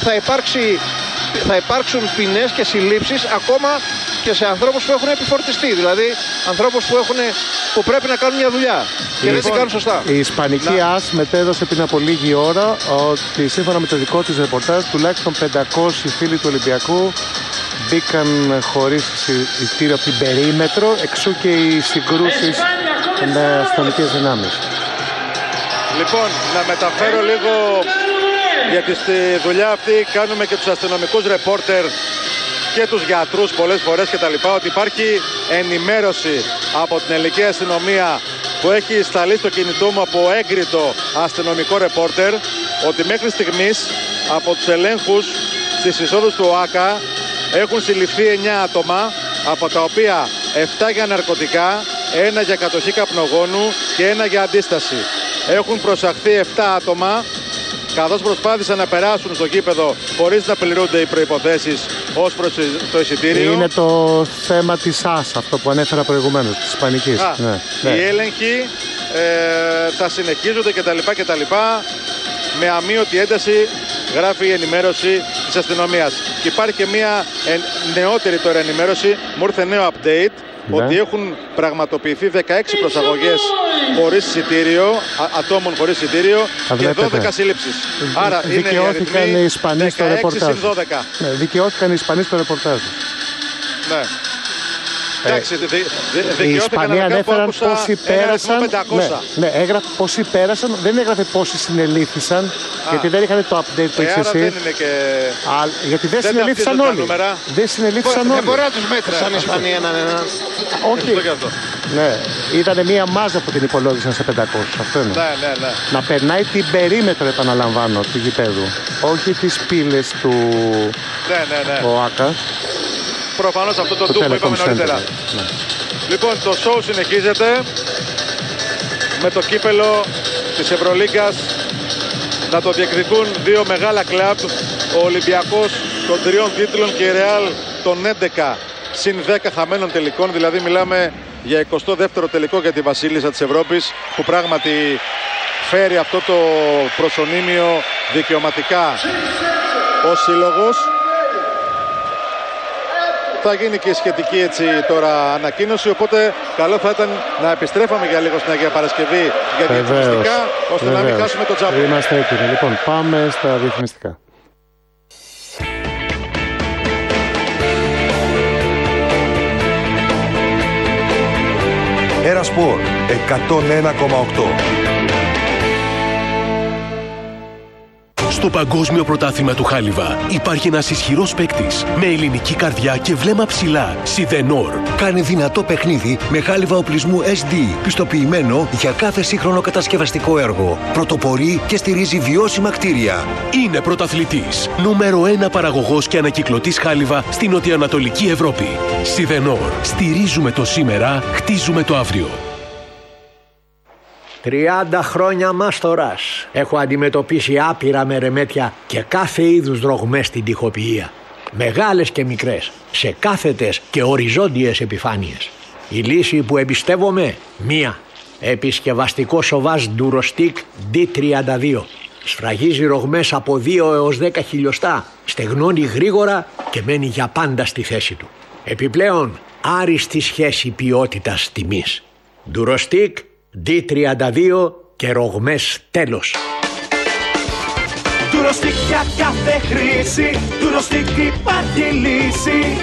θα υπάρξουν ποινές και συλλήψεις ακόμα και σε ανθρώπους που έχουν επιφορτιστεί, δηλαδή ανθρώπους που πρέπει να κάνουν μια δουλειά και δεν την κάνουν σωστά.
Η Ισπανική ΑΣ μετέδωσε πριν από λίγη ώρα ότι σύμφωνα με το δικό της ρεπορτάζ τουλάχιστον 500 φίλοι του Ολυμπιακού μπήκαν χωρίς εισιτήριο από την περίμετρο, εξού και οι συγκρούσεις με αστυνομικές δυνάμεις.
Λοιπόν, να μεταφέρω λίγο, γιατί στη δουλειά αυτή κάνουμε και τους αστυνομικούς ρεπόρτερ και τους γιατρούς πολλές φορές και τα λοιπά, ότι υπάρχει ενημέρωση από την ελληνική αστυνομία που έχει σταλεί στο κινητό μου από έγκριτο αστυνομικό ρεπόρτερ, ότι μέχρι στιγμής από τους ελέγχους στις εισόδους του ΟΑΚΑ έχουν συλληφθεί 9 άτομα, από τα οποία 7 για ναρκωτικά, 1 για κατοχή καπνογόνου και 1 για αντίσταση. Έχουν προσαχθεί 7 άτομα, καθώς προσπάθησαν να περάσουν στο γήπεδο χωρίς να πληρούνται οι προϋποθέσεις ως προς το εισιτήριο.
Είναι το θέμα της ΑΣ, αυτό που ανέφερα προηγουμένως, της Ισπανικής.
Ναι. Οι έλεγχοι θα συνεχίζονται κτλ. Με αμείωτη ένταση, γράφει η ενημέρωση της αστυνομίας. Και υπάρχει και μια νεότερη τώρα ενημέρωση, μου ήρθε νέο update, ότι έχουν πραγματοποιηθεί 16 προσαγωγές χωρίς εισιτήριο, ατόμων χωρίς εισιτήριο και 12 σύλληψεις. Άρα
δικαιώθηκαν οι Ισπανοί στο ρεπορτάζ. Δικαιώθηκαν οι Ισπανοί στο ρεπορτάζ.
Ναι. Εντάξει,
οι Ισπανοί ανέφεραν πόσοι πέρασαν. Ναι, έγραφε πόσοι πέρασαν, δεν έγραφε πόσοι συνελήφθησαν, γιατί δεν είχαν το update που έχεις εσύ. Γιατί δεν συνελήφθησαν όλοι. Δεν συνελήφθησαν όλοι.
Δεν μπορεί να τους μέτρησαν οι Ισπανοί έναν.
Όχι. Ναι, ήταν μια μάζα που την υπολόγισαν σε 500. Αυτό είναι.
Ναι.
Να περνάει την περίμετρο, επαναλαμβάνω, του γηπέδου. Όχι τις πύλες του ΟΑΚΑ.
Προφανώς αυτό το ντου που είπαμε νωρίτερα.
Ναι.
Λοιπόν, το show συνεχίζεται με το κύπελο της Ευρωλίγκας να το διεκδικούν δύο μεγάλα κλαμπ, ο Ολυμπιακός των 3 τίτλων και η Ρεάλ των 11 συν 10 χαμένων τελικών. Δηλαδή μιλάμε για 22ο τελικό για τη Βασίλισσα της Ευρώπης, που πράγματι φέρει αυτό το προσωνύμιο δικαιωματικά ως σύλλογος. Θα γίνει και σχετική έτσι τώρα ανακοίνωση, οπότε καλό θα ήταν να επιστρέφαμε για λίγο στην Αγία Παρασκευή για διαφημιστικά, ώστε να μην χάσουμε το τζάμπο.
Είμαστε έτοιμοι. Λοιπόν, πάμε στα διαφημιστικά.
Ερασπορ 101,8.
Στο Παγκόσμιο Πρωτάθλημα του Χάλιβα υπάρχει ένας ισχυρός παίκτης με ελληνική καρδιά και βλέμμα ψηλά. Σιδενόρ.
Κάνει δυνατό παιχνίδι με χάλιβα οπλισμού SD, πιστοποιημένο για κάθε σύγχρονο κατασκευαστικό έργο. Πρωτοπορεί και στηρίζει βιώσιμα κτίρια.
Είναι πρωταθλητής. Νούμερο 1 παραγωγός και ανακυκλωτής χάλιβα στην νοτιοανατολική Ευρώπη. Σιδενόρ. Στηρίζουμε το σήμερα, χτίζουμε το αύριο.
30 χρόνια μάστορας. Έχω αντιμετωπίσει άπειρα μερεμέτια και κάθε είδους δρογμές στην τοιχοποιία. Μεγάλες και μικρές, σε κάθετες και οριζόντιες επιφάνειες. Η λύση που εμπιστεύομαι, μία. Επισκευαστικό σοβάζ Durostic D32. Σφραγίζει ρογμές από 2 έως 10 χιλιοστά, στεγνώνει γρήγορα και μένει για πάντα στη θέση του. Επιπλέον, άριστη σχέση ποιότητας τιμής. Durostic D32 και ρογμές τέλος.
Durostic για κάθε χρήση, Durostic υπάρχει λύση.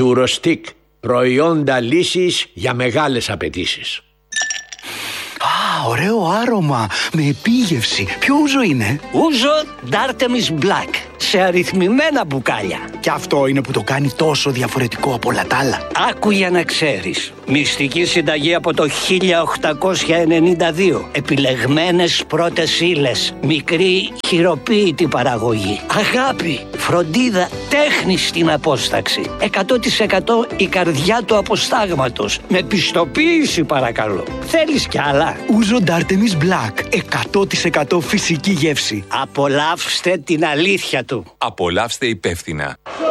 Durostic, προϊόντα λύσης για μεγάλες απαιτήσεις.
Ωραίο άρωμα, με επίγευση. Ποιο ούζο είναι?
Ούζο Artemis Black, σε αριθμημένα μπουκάλια.
Και αυτό είναι που το κάνει τόσο διαφορετικό από όλα τα άλλα.
Άκου για να ξέρεις. Μυστική συνταγή από το 1892. Επιλεγμένες πρώτες ύλες. Μικρή χειροποίητη παραγωγή. Αγάπη, φροντίδα, τέχνη στην απόσταξη. 100% η καρδιά του αποστάγματος. Με πιστοποίηση παρακαλώ. Θέλεις κι άλλα?
Ούζο Artemis Black. 100% φυσική γεύση.
Απολαύστε την αλήθεια του.
Απολαύστε υπεύθυνα.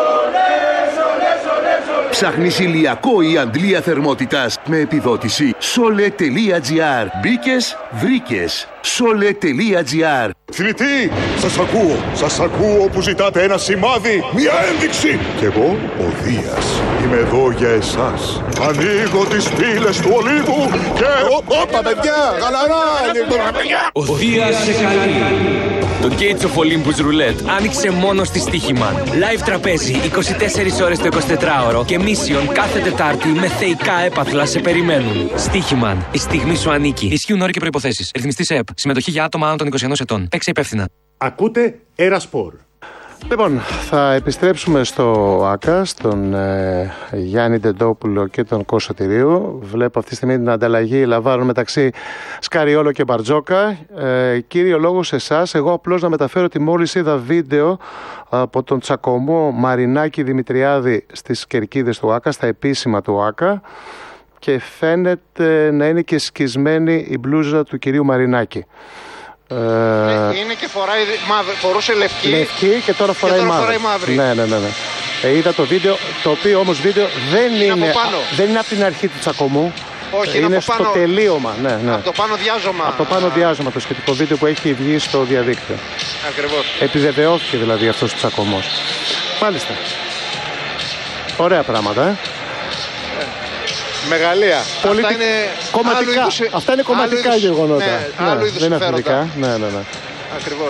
Ψάχνεις ηλιακό ή αντλία θερμότητας με επιδότηση? Sole.gr. Μπήκες, βρήκες. Sole.gr.
Θνητή, σας ακούω που ζητάτε ένα σημάδι, μια ένδειξη. Κι εγώ, ο Δίας, είμαι εδώ για εσάς. Ανοίγω τις πύλες του Ολύβου και... Όπα παιδιά, γαλαρά!
Ο Δίας σε καλεί. Το Gates of Olympus Roulette άνοιξε μόνο στη Στοίχημαν. Live τραπέζι 24 ώρες το 24ωρο και Mission κάθε Τετάρτη με θεϊκά έπαθλα σε περιμένουν. Στοίχημαν, η στιγμή σου ανήκει. Ισχύουν όροι και προϋποθέσεις. Ρυθμιστής ΕΕΠ. Συμμετοχή για άτομα άνω των 21 ετών. Παίξε υπεύθυνα.
Ακούτε Ερασπορ.
Λοιπόν, θα επιστρέψουμε στο ΆΚΑ, στον Γιάννη Ντεντόπουλο και τον Κώστα Τηρίου. Βλέπω αυτή τη στιγμή την ανταλλαγή λαβάρων μεταξύ Σκαριόλο και Μπαρτζόκα. Κύριο λόγο σε εσάς, εγώ απλώς να μεταφέρω ότι μόλις είδα βίντεο από τον τσακωμό Μαρινάκη Δημητριάδη στις κερκίδες του ΆΚΑ, στα επίσημα του ΆΚΑ, και φαίνεται να είναι και σκισμένη η μπλούζα του κυρίου Μαρινάκη.
Είναι και φορούσε λευκή
και τώρα φοράει μαύρη. Ναι. Είδα το βίντεο, το οποίο όμως βίντεο δεν είναι από την αρχή του τσακωμού.
Όχι,
είναι στο πάνω. Τελείωμα. Ναι.
Από το πάνω διάζωμα.
Από το πάνω διάζωμα, το σχετικό βίντεο που έχει βγει στο διαδίκτυο.
Ακριβώς.
Επιβεβαιώθηκε δηλαδή αυτός ο τσακωμός. Μάλιστα. Ωραία πράγματα,
Μεγαλεία.
Αυτά είναι
κομματικά. Αυτά είναι κομματικά γεγονότα.
Άλλου είδους συμφέροντα.
Ναι.
Ακριβώς.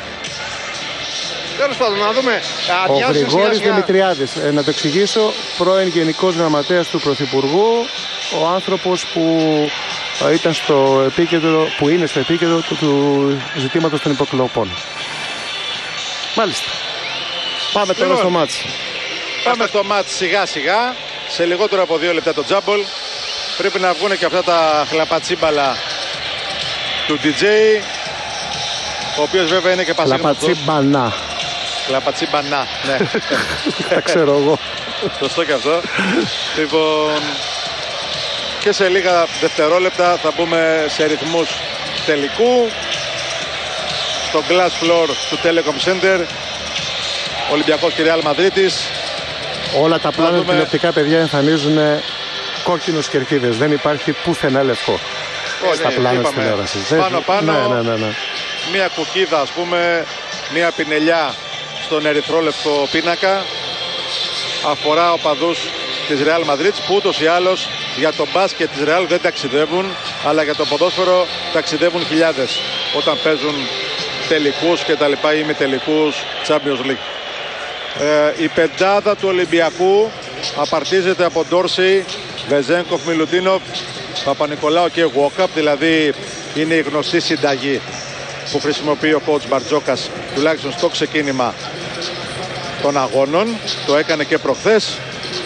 Τέλος πάντων, να δούμε.
Ο Γρηγόρης Δημητριάδης, να το εξηγήσω, πρώην Γενικός Γραμματέας του Πρωθυπουργού, ο άνθρωπος που ήταν στο επίκεντρο, που είναι στο επίκεντρο του ζητήματος των υποκλοπών. Μάλιστα. Πάμε τώρα στο μάτς.
Πάμε στο μάτς σιγά σιγά. Σε λιγότερο από 2 λεπτά το τζάμπολ. Πρέπει να βγουν και αυτά τα χλαπατσίμπαλα του DJ, ο οποίος βέβαια είναι και πασίγνωστος. Χλαπατσίμπανα, ναι.
Τα ξέρω εγώ.
Σωστό και αυτό. Λοιπόν, και σε λίγα δευτερόλεπτα θα μπούμε σε ρυθμούς τελικού. Στο glass floor του Telecom Center, Ολυμπιακός και Real Μαδρίτης.
Όλα τα πλάνα τηλεοπτικά, παιδιά, εμφανίζουν κόκκινους κερκίδες. Δεν υπάρχει πουθενά λευκό στα πλάνα της τηλεόρασης.
Πάνω-πάνω,
ναι.
μία κουκίδα, ας πούμε, μία πινελιά στον ερυθρόλευκο πίνακα. Αφορά οπαδούς της Real Madrid, που ούτως ή άλλως για το μπάσκετ της Real δεν ταξιδεύουν, αλλά για το ποδόσφαιρο ταξιδεύουν χιλιάδες όταν παίζουν τελικούς και τα λοιπά ή με τελικούς Champions League. Η πεντάδα του Ολυμπιακού απαρτίζεται από Ντόρση, Βεζένκοφ, Μιλουτίνοφ, Παπα-Νικολάου και Γουόκαπ, δηλαδή είναι η γνωστή συνταγή που χρησιμοποιεί ο coach Μπαρτζόκας τουλάχιστον στο ξεκίνημα των αγώνων. Το έκανε και προχθές.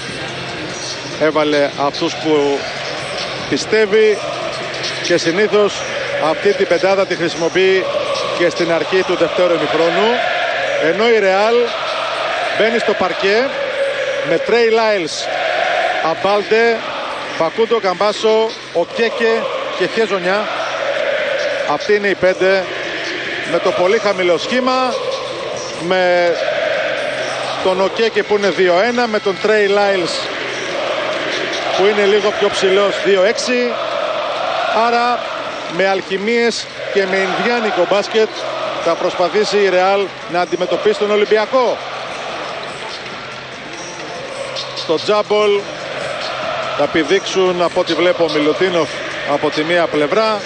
Έβαλε αυτούς που πιστεύει και συνήθως αυτή την πεντάδα τη χρησιμοποιεί και στην αρχή του δευτέρου ημιχρόνου, ενώ η Real μπαίνει στο παρκέ με Τρέι Λάιλς, Αμπάλντε, Φακούντο Καμπάσο, Οκέκε και Χεζονιά. Αυτή είναι η πέντε με το πολύ χαμηλό σχήμα, με τον Οκέκε που είναι 2-1, με τον Τρέι Λάιλς που είναι λίγο πιο ψηλός 2-6. Άρα με αλχημίες και με ινδιάνικο μπάσκετ θα προσπαθήσει η Real να αντιμετωπίσει τον Ολυμπιακό. Στο τζάμπολ θα πηδήξουν, από ό,τι βλέπω, ο Μιλουτίνοφ από τη μία πλευρά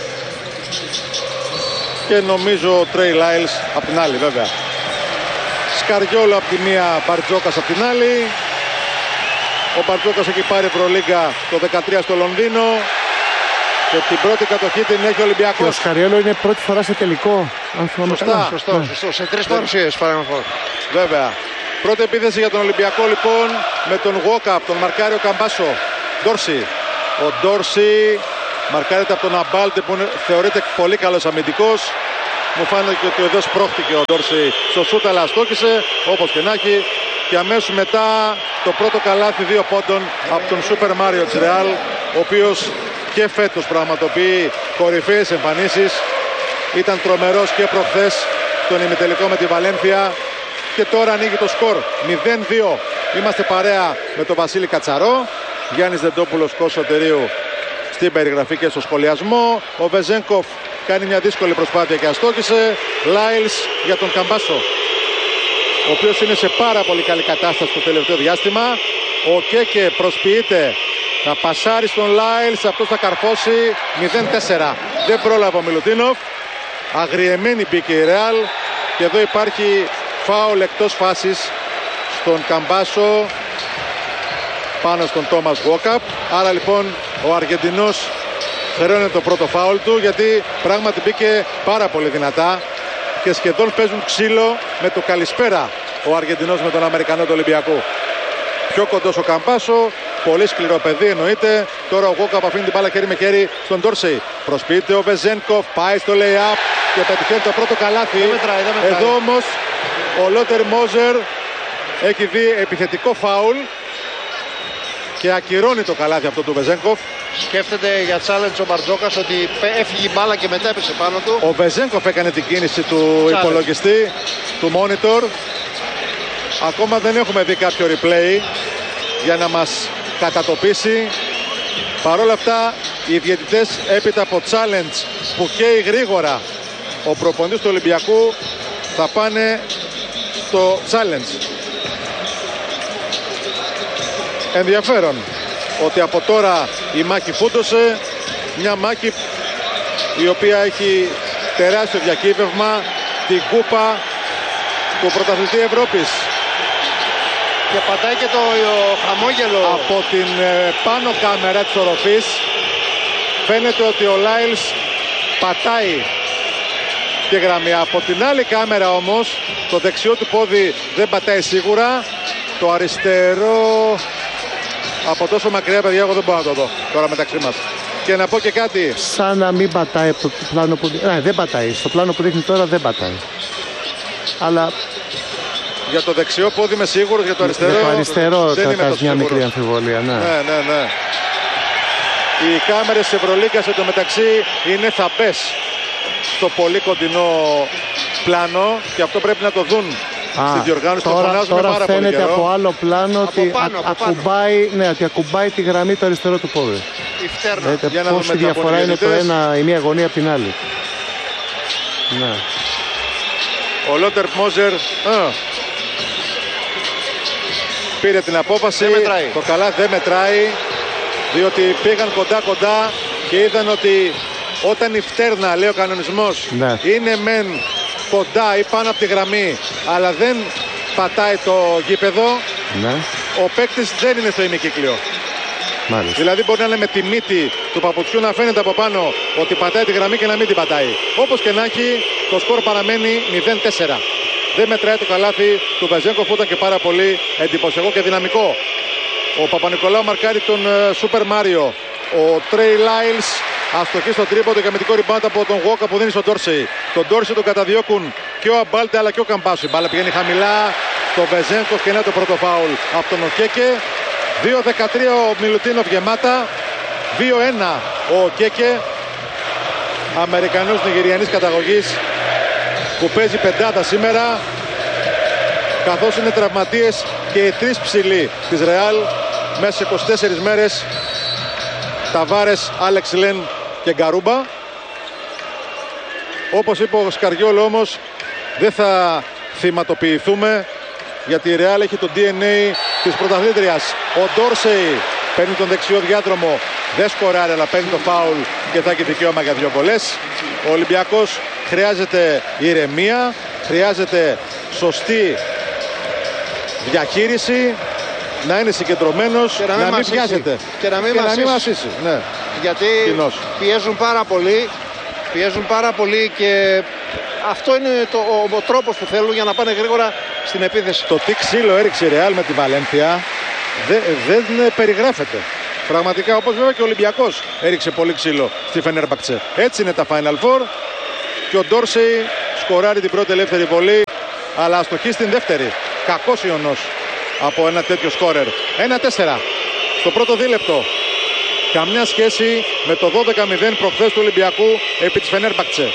και νομίζω ο Τρέι Λάιλς από την άλλη, βέβαια. Σκαριόλο από τη μία, Μπαρτζόκας από την άλλη. Ο Μπαρτζόκας έχει πάρει Ευρωλίγκα το 13 στο Λονδίνο. Και την πρώτη κατοχή την έχει ο Ολυμπιακός.
Και ο Σκαριέλο είναι πρώτη φορά σε τελικό. Αν θυμάμαι καλά.
Σωστό. Σε 3 παρουσίες παραμορφώ.
Βέβαια. Πρώτη επίθεση για τον Ολυμπιακό λοιπόν με τον Walkup, τον μαρκάριο Καμπάσο. Ντόρση. Ο Ντόρση μαρκάρεται από τον Αμπάλτε που θεωρείται πολύ καλός αμυντικός. Μου φάνηκε ότι εδώ σπρώχτηκε ο Ντόρση στο σούτ, αλλά αστόχησε όπως και να έχει. Και αμέσως μετά το πρώτο καλάθι 2 πόντων από τον Σούπερ Μάριο της Ρεάλ, ο οποίος και φέτος πραγματοποιεί κορυφαίες εμφανίσεις. Ήταν τρομερός και προχθές στον ημιτελικό με τη Βαλένθια. Και τώρα ανοίγει το σκορ 0-2. Είμαστε παρέα με τον Βασίλη Κατσαρό, Γιάννης Δεντόπουλος, Κώσο Τερίου στην περιγραφή και στο σχολιασμό. Ο Βεζένκοφ κάνει μια δύσκολη προσπάθεια και αστόχησε. Λάιλς για τον Καμπάσο, ο οποίος είναι σε πάρα πολύ καλή κατάσταση το τελευταίο διάστημα. Ο Κέκε προσποιείται να πασάρει στον Λάιλς, αυτός θα καρφώσει. 0-4. Δεν πρόλαβε ο Μιλουτίνοφ. Αγριεμένη μπήκε η Ρεάλ. Και εδώ υπάρχει φάουλ εκτός φάσης στον Καμπάσο πάνω στον Τόμας Walkup. Άρα λοιπόν ο Αργεντινός χρεώνει το πρώτο φάουλ του, γιατί πράγματι μπήκε πάρα πολύ δυνατά και σχεδόν παίζουν ξύλο με το καλησπέρα ο Αργεντινός με τον Αμερικανό του Ολυμπιακού. Πιο κοντός ο Καμπάσο, πολύ σκληρό παιδί εννοείται. Τώρα ο Walkup αφήνει την μπάλα χέρι με χέρι στον Ντόρσεϊ. Προσποιείται ο Βεζένκοφ, πάει στο lay-up και πετυχαίνει το πρώτο καλάθι.
Δεν μετράει.
Εδώ όμως ο Λότερ Μόζερ έχει δει επιθετικό φάουλ και ακυρώνει το καλάθι αυτό του Βεζένκοφ.
Σκέφτεται για challenge ο Μπαρτζόκας ότι έφυγε η μπάλα και μετά έπεσε πάνω του.
Ο Βεζένκοφ έκανε την κίνηση του υπολογιστή, του monitor. Ακόμα δεν έχουμε δει κάποιο replay για να μας κατατοπίσει. Παρ' όλα αυτά οι διαιτητές έπειτα από challenge που καίει γρήγορα ο προπονητής του Ολυμπιακού θα πάνε στο challenge. Ενδιαφέρον ότι από τώρα η μάχη φούντωσε, μια μάχη η οποία έχει τεράστιο διακύβευμα, την κούπα του πρωταθλητή Ευρώπης.
Και πατάει και το χαμόγελο.
Από την πάνω κάμερα της οροφής φαίνεται ότι ο Λάιλς πατάει τη γραμμή. Από την άλλη κάμερα όμως το δεξιό του πόδι δεν πατάει σίγουρα. Το αριστερό από τόσο μακριά, παιδιά, εγώ δεν μπορώ να το δω τώρα μεταξύ μας. Και να πω και κάτι.
Σαν να μην πατάει από το πλάνο που... δεν πατάει. Στο πλάνο που δείχνει τώρα δεν πατάει. Αλλά...
Για το δεξιό πόδι είμαι σίγουρος, για το αριστερό,
για το αριστερό
δεν είμαι τόσο
μια
σίγουρος.
μικρή αμφιβολία, ναι.
Ναι. Οι κάμερες της Ευρωλίγκας εντωμεταξύ είναι θαμπές στο πολύ κοντινό πλάνο και αυτό πρέπει να το δουν στη διοργάνωση.
Τώρα φαίνεται
πολύ
από άλλο πλάνο ότι
ακουμπάει,
ότι ακουμπάει τη γραμμή το αριστερό του πόδι.
Η φτέρνα.
Πόση διαφορά είναι το ένα, η μία γωνία από την άλλη. Ναι.
Ο Λότερ Μόζερ πήρε την απόφαση. Το καλάθι δεν μετράει, διότι πήγαν κοντά και είδαν ότι όταν η φτέρνα, λέει ο κανονισμός, είναι μεν κοντά ή πάνω από τη γραμμή, αλλά δεν πατάει το γήπεδο, ο παίκτης δεν είναι στο ημικύκλιο.
Μάλιστα.
Δηλαδή μπορεί να είναι με τη μύτη του παπουτσιού να φαίνεται από πάνω ότι πατάει τη γραμμή και να μην την πατάει. Όπως και να έχει, το σκορ παραμένει 0-4. Δεν μετράει το καλάθι του Βεζένκοφ που ήταν και πάρα πολύ εντυπωσιακό και δυναμικό. Ο Παπα-Νικολάου μαρκάρει τον Σούπερ Μάριο. Ο Τρέι Λάιλς αστοχή στο τρίποντο και αμυντικό rebound από τον Walkup που δίνει στον Ντόρσεϊ. Τον Ντόρσεϊ τον καταδιώκουν και ο Αμπάλτε αλλά και ο Καμπάσο. Η μπάλα πηγαίνει χαμηλά. Το Βεζένκοφ και είναι το πρώτο φάουλ από τον Οκέκε. 2-13 ο Μιλουτίνοφ γεμάτα. 2-1 ο Οκέκε. Αμερικανός Νιγηριανής καταγωγής που παίζει πεντάδα σήμερα, καθώς είναι τραυματίες και οι τρεις ψηλοί της Ρεάλ μέσα σε 24 μέρες. Ταβάρες, Άλεξ Λεν και Γκαρούμπα. Όπως είπε ο Σκαριόλο όμως, δεν θα θυματοποιηθούμε, γιατί η Ρεάλ έχει το DNA της πρωταθλήτριας. Ο Ντόρσεϊ παίρνει τον δεξιό διάδρομο, δεν σκοράρει αλλά παίρνει το φάουλ και θα έχει δικαίωμα για 2 βολές. Ο Ολυμπιακός χρειάζεται ηρεμία, χρειάζεται σωστή διαχείριση, να είναι συγκεντρωμένος, να μην πιάζεται
και να μην μασίσει.
Ναι.
Γιατί πιέζουν πάρα πολύ και αυτό είναι ο τρόπος που θέλουν για να πάνε γρήγορα στην επίθεση.
Το τι ξύλο έριξε η Ρεάλ με τη Βαλένθια δεν περιγράφεται. Πραγματικά, όπως βέβαια και ο Ολυμπιακός έριξε πολύ ξύλο στη Φενέρμπαχτσε. Έτσι είναι τα Final Four και ο Ντόρσεϊ σκοράρει την πρώτη ελεύθερη βολή, αλλά αστοχεί στην δεύτερη. Κακός Ιωνός από ένα τέτοιο σκόρερ. 1-4 στο πρώτο δίλεπτο. Καμιά σχέση με το 12-0 προχθές του Ολυμπιακού επί της Φενέρμπαχτσε.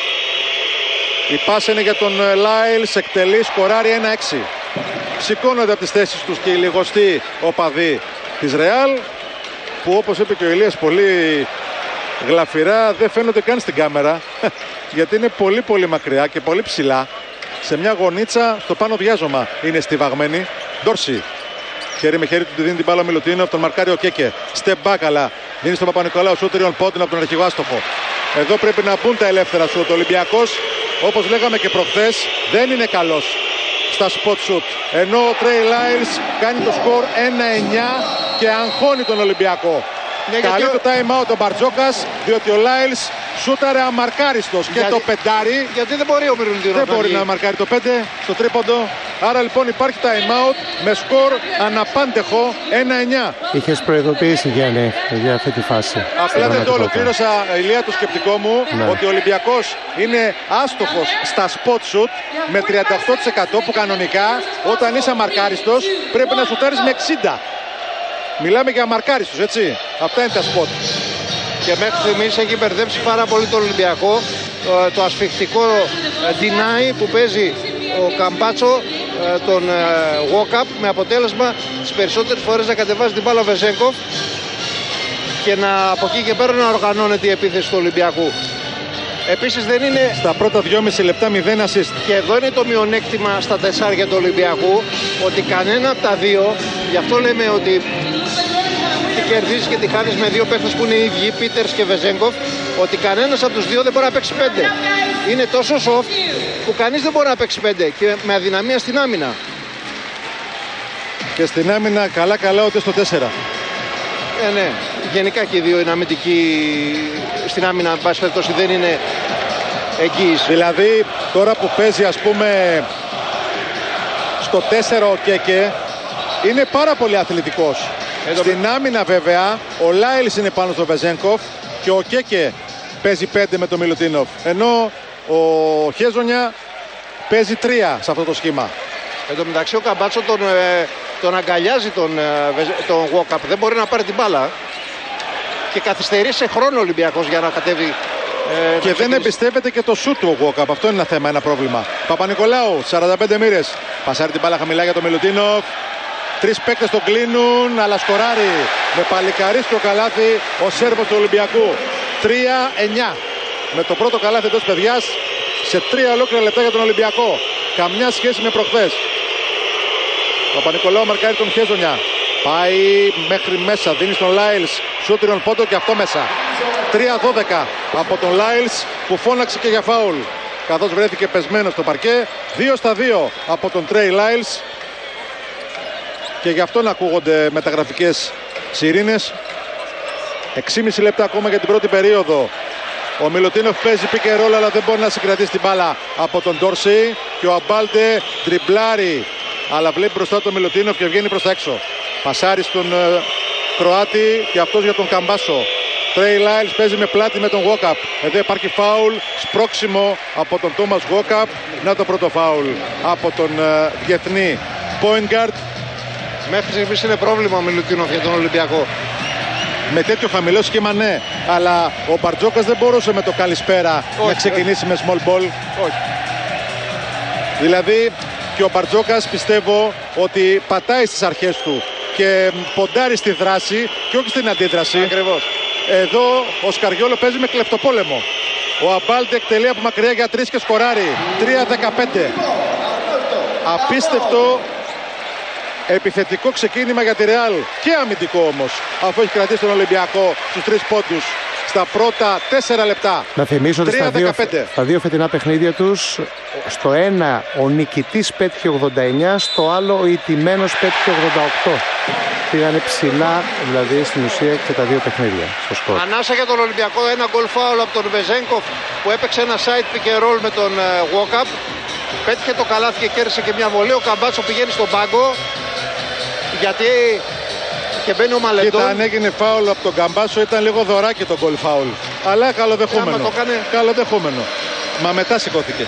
Η πάσα είναι για τον Λάιλς, εκτελεί, σκοράρει 1-6. Σηκώνονται από τις θέσεις τους και οι λιγοστοί οπαδοί της Ρεάλ, που όπως είπε και ο Ηλίας πολύ γλαφυρά δεν φαίνονται καν στην κάμερα γιατί είναι πολύ πολύ μακριά και πολύ ψηλά. Σε μια γωνίτσα στο πάνω διάζωμα είναι στιβαγμένοι. Ντόρσι, χέρι με χέρι του δίνει την μπάλα ο Μιλουτίνοφ, τον μαρκάρει ο Κέκε. Step back, αλλά δίνει στον Παπα-Νικολάου σούτριον πόντιν από τον αρχηγό άστοχο. Εδώ πρέπει να μπουν τα ελεύθερα σούτ. Ο Ολυμπιακός, όπως λέγαμε και προχθές, δεν είναι καλός στα spot shoot. Ενώ ο Τρέι Λάιλς κάνει το σκορ 1-9 και αγχώνει τον Ολυμπιακό. Καλεί το time out ο Μπαρτζόκας, διότι ο Λάιλς σούταρε αμαρκάριστος και το πεντάρι.
Γιατί δεν μπορεί ο Μιλουτίνοφ.
Δεν μπορεί να μαρκάρει το 5 στο τρίποντο. Άρα λοιπόν υπάρχει time out με σκορ αναπάντεχο 1-9.
Είχες προειδοποιήσει, Γιάννη, για αυτή τη φάση.
Απλά δεν το ολοκλήρωσα, Ηλία, το σκεπτικό μου, ότι ο Ολυμπιακός είναι άστοχος στα spot shoot με 38% που κανονικά όταν είσαι αμαρκάριστος πρέπει να σουτάρεις με 60. Μιλάμε για αμαρκάριστος, έτσι. Αυτά είναι τα spot.
Και μέχρι στιγμής έχει μπερδέψει πάρα πολύ τον Ολυμπιακό το ασφιχτικό deny που παίζει ο Καμπάτσο, τον walk-up, με αποτέλεσμα τις περισσότερες φορές να κατεβάζει την μπάλα ο Βεζέγκοφ και από εκεί και πέρα να οργανώνεται η επίθεση του Ολυμπιακού. Επίσης δεν είναι...
Στα πρώτα 2,5 λεπτά 0 assist.
Και εδώ είναι το μειονέκτημα στα τεσσάρια του Ολυμπιακού, ότι κανένα από τα δύο, γι' αυτό λέμε ότι τι κερδίζεις και τι χάνεις με δύο παίχτες που είναι οι ίδιοι, Πίτερς και Βεζέγκοφ, ότι κανένας από τους δύο δεν μπορεί να παίξει 5. Είναι τόσο soft που κανείς δεν μπορεί να παίξει 5 και με αδυναμία στην άμυνα.
Και στην άμυνα καλά ούτε στο 4.
Ναι, γενικά και οι δύο είναι αμυντικοί στην άμυνα, εν πάση περιπτώσει δεν είναι εγγύης.
Δηλαδή τώρα που παίζει ας πούμε στο 4 ο Κέκε είναι πάρα πολύ αθλητικός. Στην άμυνα βέβαια ο Λάιλς είναι πάνω στο Βεζέγκοφ και ο Κέκε παίζει 5 με τον Μιλουτίνοφ, ενώ ο Χέζονια παίζει 3 σε αυτό το σχήμα.
Εν τω μεταξύ ο Καμπάτσο τον αγκαλιάζει τον walk-up, δεν μπορεί να πάρει την μπάλα και καθυστερεί σε χρόνο ο Ολυμπιακός για να κατέβει.
Και δεν εμπιστεύεται και το σούτ του ο walk-up, αυτό είναι ένα θέμα, ένα πρόβλημα. Παπα-Νικολάου, 45 μοίρες, πασάρει την μπάλα χαμηλά για τον Μιλουτίνοφ. 3 παίκτες τον κλείνουν, αλλά σκοράρει με παλικαρίστρο καλάθι ο Σέρβος του Ολυμπιακού. 3-9 με το πρώτο καλάθι εντός παιδιάς σε 3 ολόκληρα λεπτά για τον Ολυμπιακό. Καμιά σχέση με προχθές. Ο Παπα-Νικολάου μαρκάρει τον Χέζονια. Πάει μέχρι μέσα, δίνει στον Λάιλς σούτριον πόντο και αυτό μέσα. 3-12 από τον Λάιλς που φώναξε και για φάουλ, καθώς βρέθηκε πεσμένο στο παρκέ. 2-2 από τον Τρέι Λάιλς. Και γι' αυτό να ακούγονται μεταγραφικές σιρήνες. 6,5 λεπτά ακόμα για την πρώτη περίοδο. Ο Μιλουτίνοφ παίζει πικ and roll, αλλά δεν μπορεί να συγκρατήσει την μπάλα από τον Ντόρσεϊ. Και ο Αμπάλτε τριμπλάρει, αλλά βλέπει μπροστά τον Μιλουτίνοφ και βγαίνει προς τα έξω. Πασάρει στον Κροάτη και αυτός για τον Καμπάσο. Τρέι Λάιλς παίζει με πλάτη με τον Walkup. Εδώ υπάρχει φάουλ, σπρώξιμο από τον Τόμας Walkup. Να το πρώτο φάουλ από τον διεθνή point guard.
Μέχρι στιγμής είναι πρόβλημα ο Μιλουτίνοφ για τον Ολυμπιακό.
Με τέτοιο χαμηλό σχήμα ναι, αλλά ο Μπαρτζόκας δεν μπορούσε με το καλησπέρα να ξεκινήσει με small ball.
Όχι.
Δηλαδή και ο Μπαρτζόκας πιστεύω ότι πατάει στις αρχές του και ποντάρει στη δράση και όχι στην αντίδραση.
Ακριβώς.
Εδώ ο Σκαριόλο παίζει με κλεπτοπόλεμο. Ο Αμπάλτε εκτελεί από μακριά για 3 και σκοράρει. 3-15. Απίστευτο επιθετικό ξεκίνημα για τη Ρεάλ και αμυντικό όμως, αφού έχει κρατήσει τον Ολυμπιακό στους 3 πόντους στα πρώτα 4 λεπτά.
Να θυμίσω ότι στα δύο φετινά παιχνίδια τους, στο ένα ο νικητής πέτυχε 89, στο άλλο ο ηττημένος πέτυχε 88. Πήγανε ψηλά, δηλαδή στην ουσία και τα δύο παιχνίδια στο σκορ.
Ανάσα για τον Ολυμπιακό, ένα γκολ φάουλ από τον Βεζένκοφ που έπαιξε ένα side pick and roll με τον walk-up. Πέτυχε το καλάθι και κέρδισε και μια βολή. Ο Καμπάτσο πηγαίνει στον πάγκο γιατί και μπαίνει ο Μαλεντών.
Κοίτα, αν έγινε φάουλ από τον Καμπάσο ήταν λίγο δωράκι το γκολ φάουλ. Αλλά καλοδεχούμενο. Καλοδεχούμενο. Μα μετά σηκώθηκε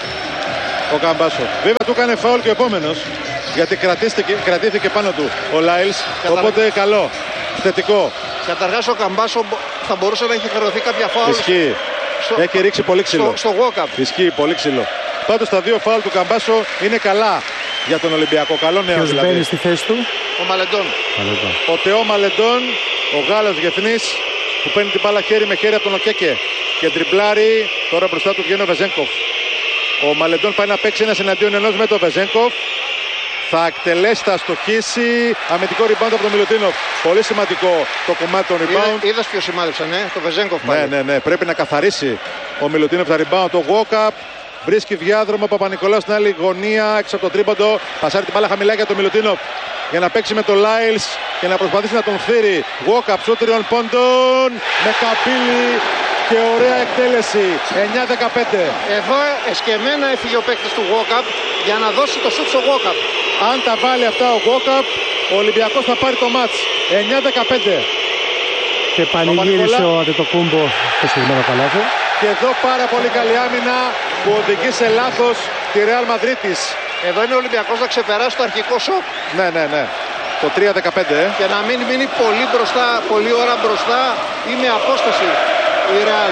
ο Καμπάσο. Βέβαια του έκανε φάουλ και ο επόμενος. Γιατί κρατήθηκε πάνω του ο Λάιλς. Οπότε καλό. Θετικό.
Καταρχάς ο Καμπάσο θα μπορούσε να έχει χρεωθεί κάποια φάουλ.
Ισχύει. Έχει ρίξει πολύ ξύλο.
Στο walk-up.
Ισχύει, πολύ ξύλο. Πάντως τα δύο φάουλ του Καμπάσο είναι καλά για τον Ολυμπιακό. Καλό νέο
δηλαδή.
Ποιος
μπαίνει στη θέση του?
Ο Μαλεντών.
Ο Τεό Μαλεντών, ο Γάλλος διεθνής που παίρνει την μπάλα χέρι με χέρι από τον Οκέκε και τριμπλάρει. Τώρα μπροστά του βγαίνει ο Βεζένκοφ. Ο Μαλεντών πάει να παίξει ένας εναντίον ενός με τον Βεζένκοφ. Θα εκτελέσει, θα στοχίσει. Αμυντικό rebound από τον Μιλουτίνοφ. Πολύ σημαντικό το κομμάτι των rebound.
Είδες ποιος σημάδεψαν, το Βεζένκοφ πάλι.
Ναι. Πρέπει να καθαρίσει ο Μιλουτίνοφ τα rebound. Το walk-up. Βρίσκει διάδρομο ο Παπα-Νικολάου στην άλλη γωνία έξω από το τρίποντο. Πασάρει την μπάλα χαμηλά για τον Μιλουτίνοφ για να παίξει με τον Λάιλς και να προσπαθήσει να τον φθείρει. Walk-up σου τριών πόντων με καμπύλη και ωραία εκτέλεση. 9-15.
Εδώ εσκεμμένα έφυγε ο παίκτης του walk-up για να δώσει το σουτ στο walk-up.
Αν τα βάλει αυτά ο walk-up, ο Ολυμπιακός θα πάρει το μάτς. 9-15.
Και πανηγύρισε ο Αντετοκούμπο το συγκεκριμένο καλάθι.
Και εδώ πάρα πολύ καλή άμυνα που οδηγεί σε λάθος τη Ρεάλ Μαδρίτης.
Εδώ είναι ο Ολυμπιακός να ξεπεράσει το αρχικό σοκ.
Ναι. Το 3-15.
Και να μην μείνει πολύ μπροστά, πολλή ώρα μπροστά ή με απόσταση η Ρεάλ.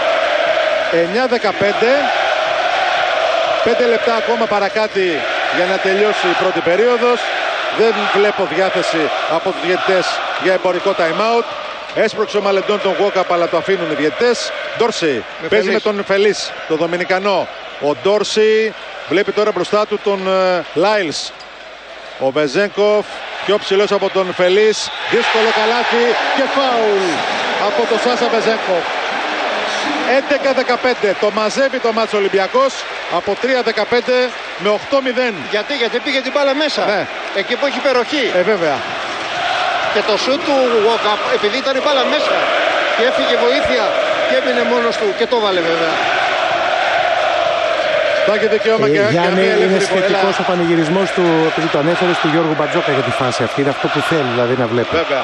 9-15. 5 λεπτά ακόμα παρακάτι για να τελειώσει η πρώτη περίοδος. Δεν βλέπω διάθεση από τους διαιτητές για εμπορικό time-out. Έσπρωξε ο Μαλεντών τον walk-up αλλά το αφήνουν οι διαιτητές. Ντόρσι παίζει με τον Φελίς, τον Δομινικανό. Ο Ντόρσι βλέπει τώρα μπροστά του τον Λάιλς. Ο Βεζένκοφ πιο ψηλός από τον Φελίς. Δύσκολο καλάθι και φάουλ από τον Σάσα Βεζένκοφ. 11-15. Το μαζεύει το μάτς Ολυμπιακός από 3-15 με 8-0.
Γιατί πήγε την μπάλα μέσα.
Ναι.
Εκεί που έχει υπεροχή.
Βέβαια.
Και το σουτ του walk-up, επειδή ήταν η μπάλα μέσα και έφυγε βοήθεια και έμεινε μόνος του και το βάλε βέβαια.
Θα έχει δικαίωμα και
Γιάννη, είναι σχετικός ο πανηγυρισμός του, επειδή το ανέφερες, του Γιώργου Μπατζόκα για τη φάση αυτή. Είναι αυτό που θέλει δηλαδή να βλέπει.
Βέβαια.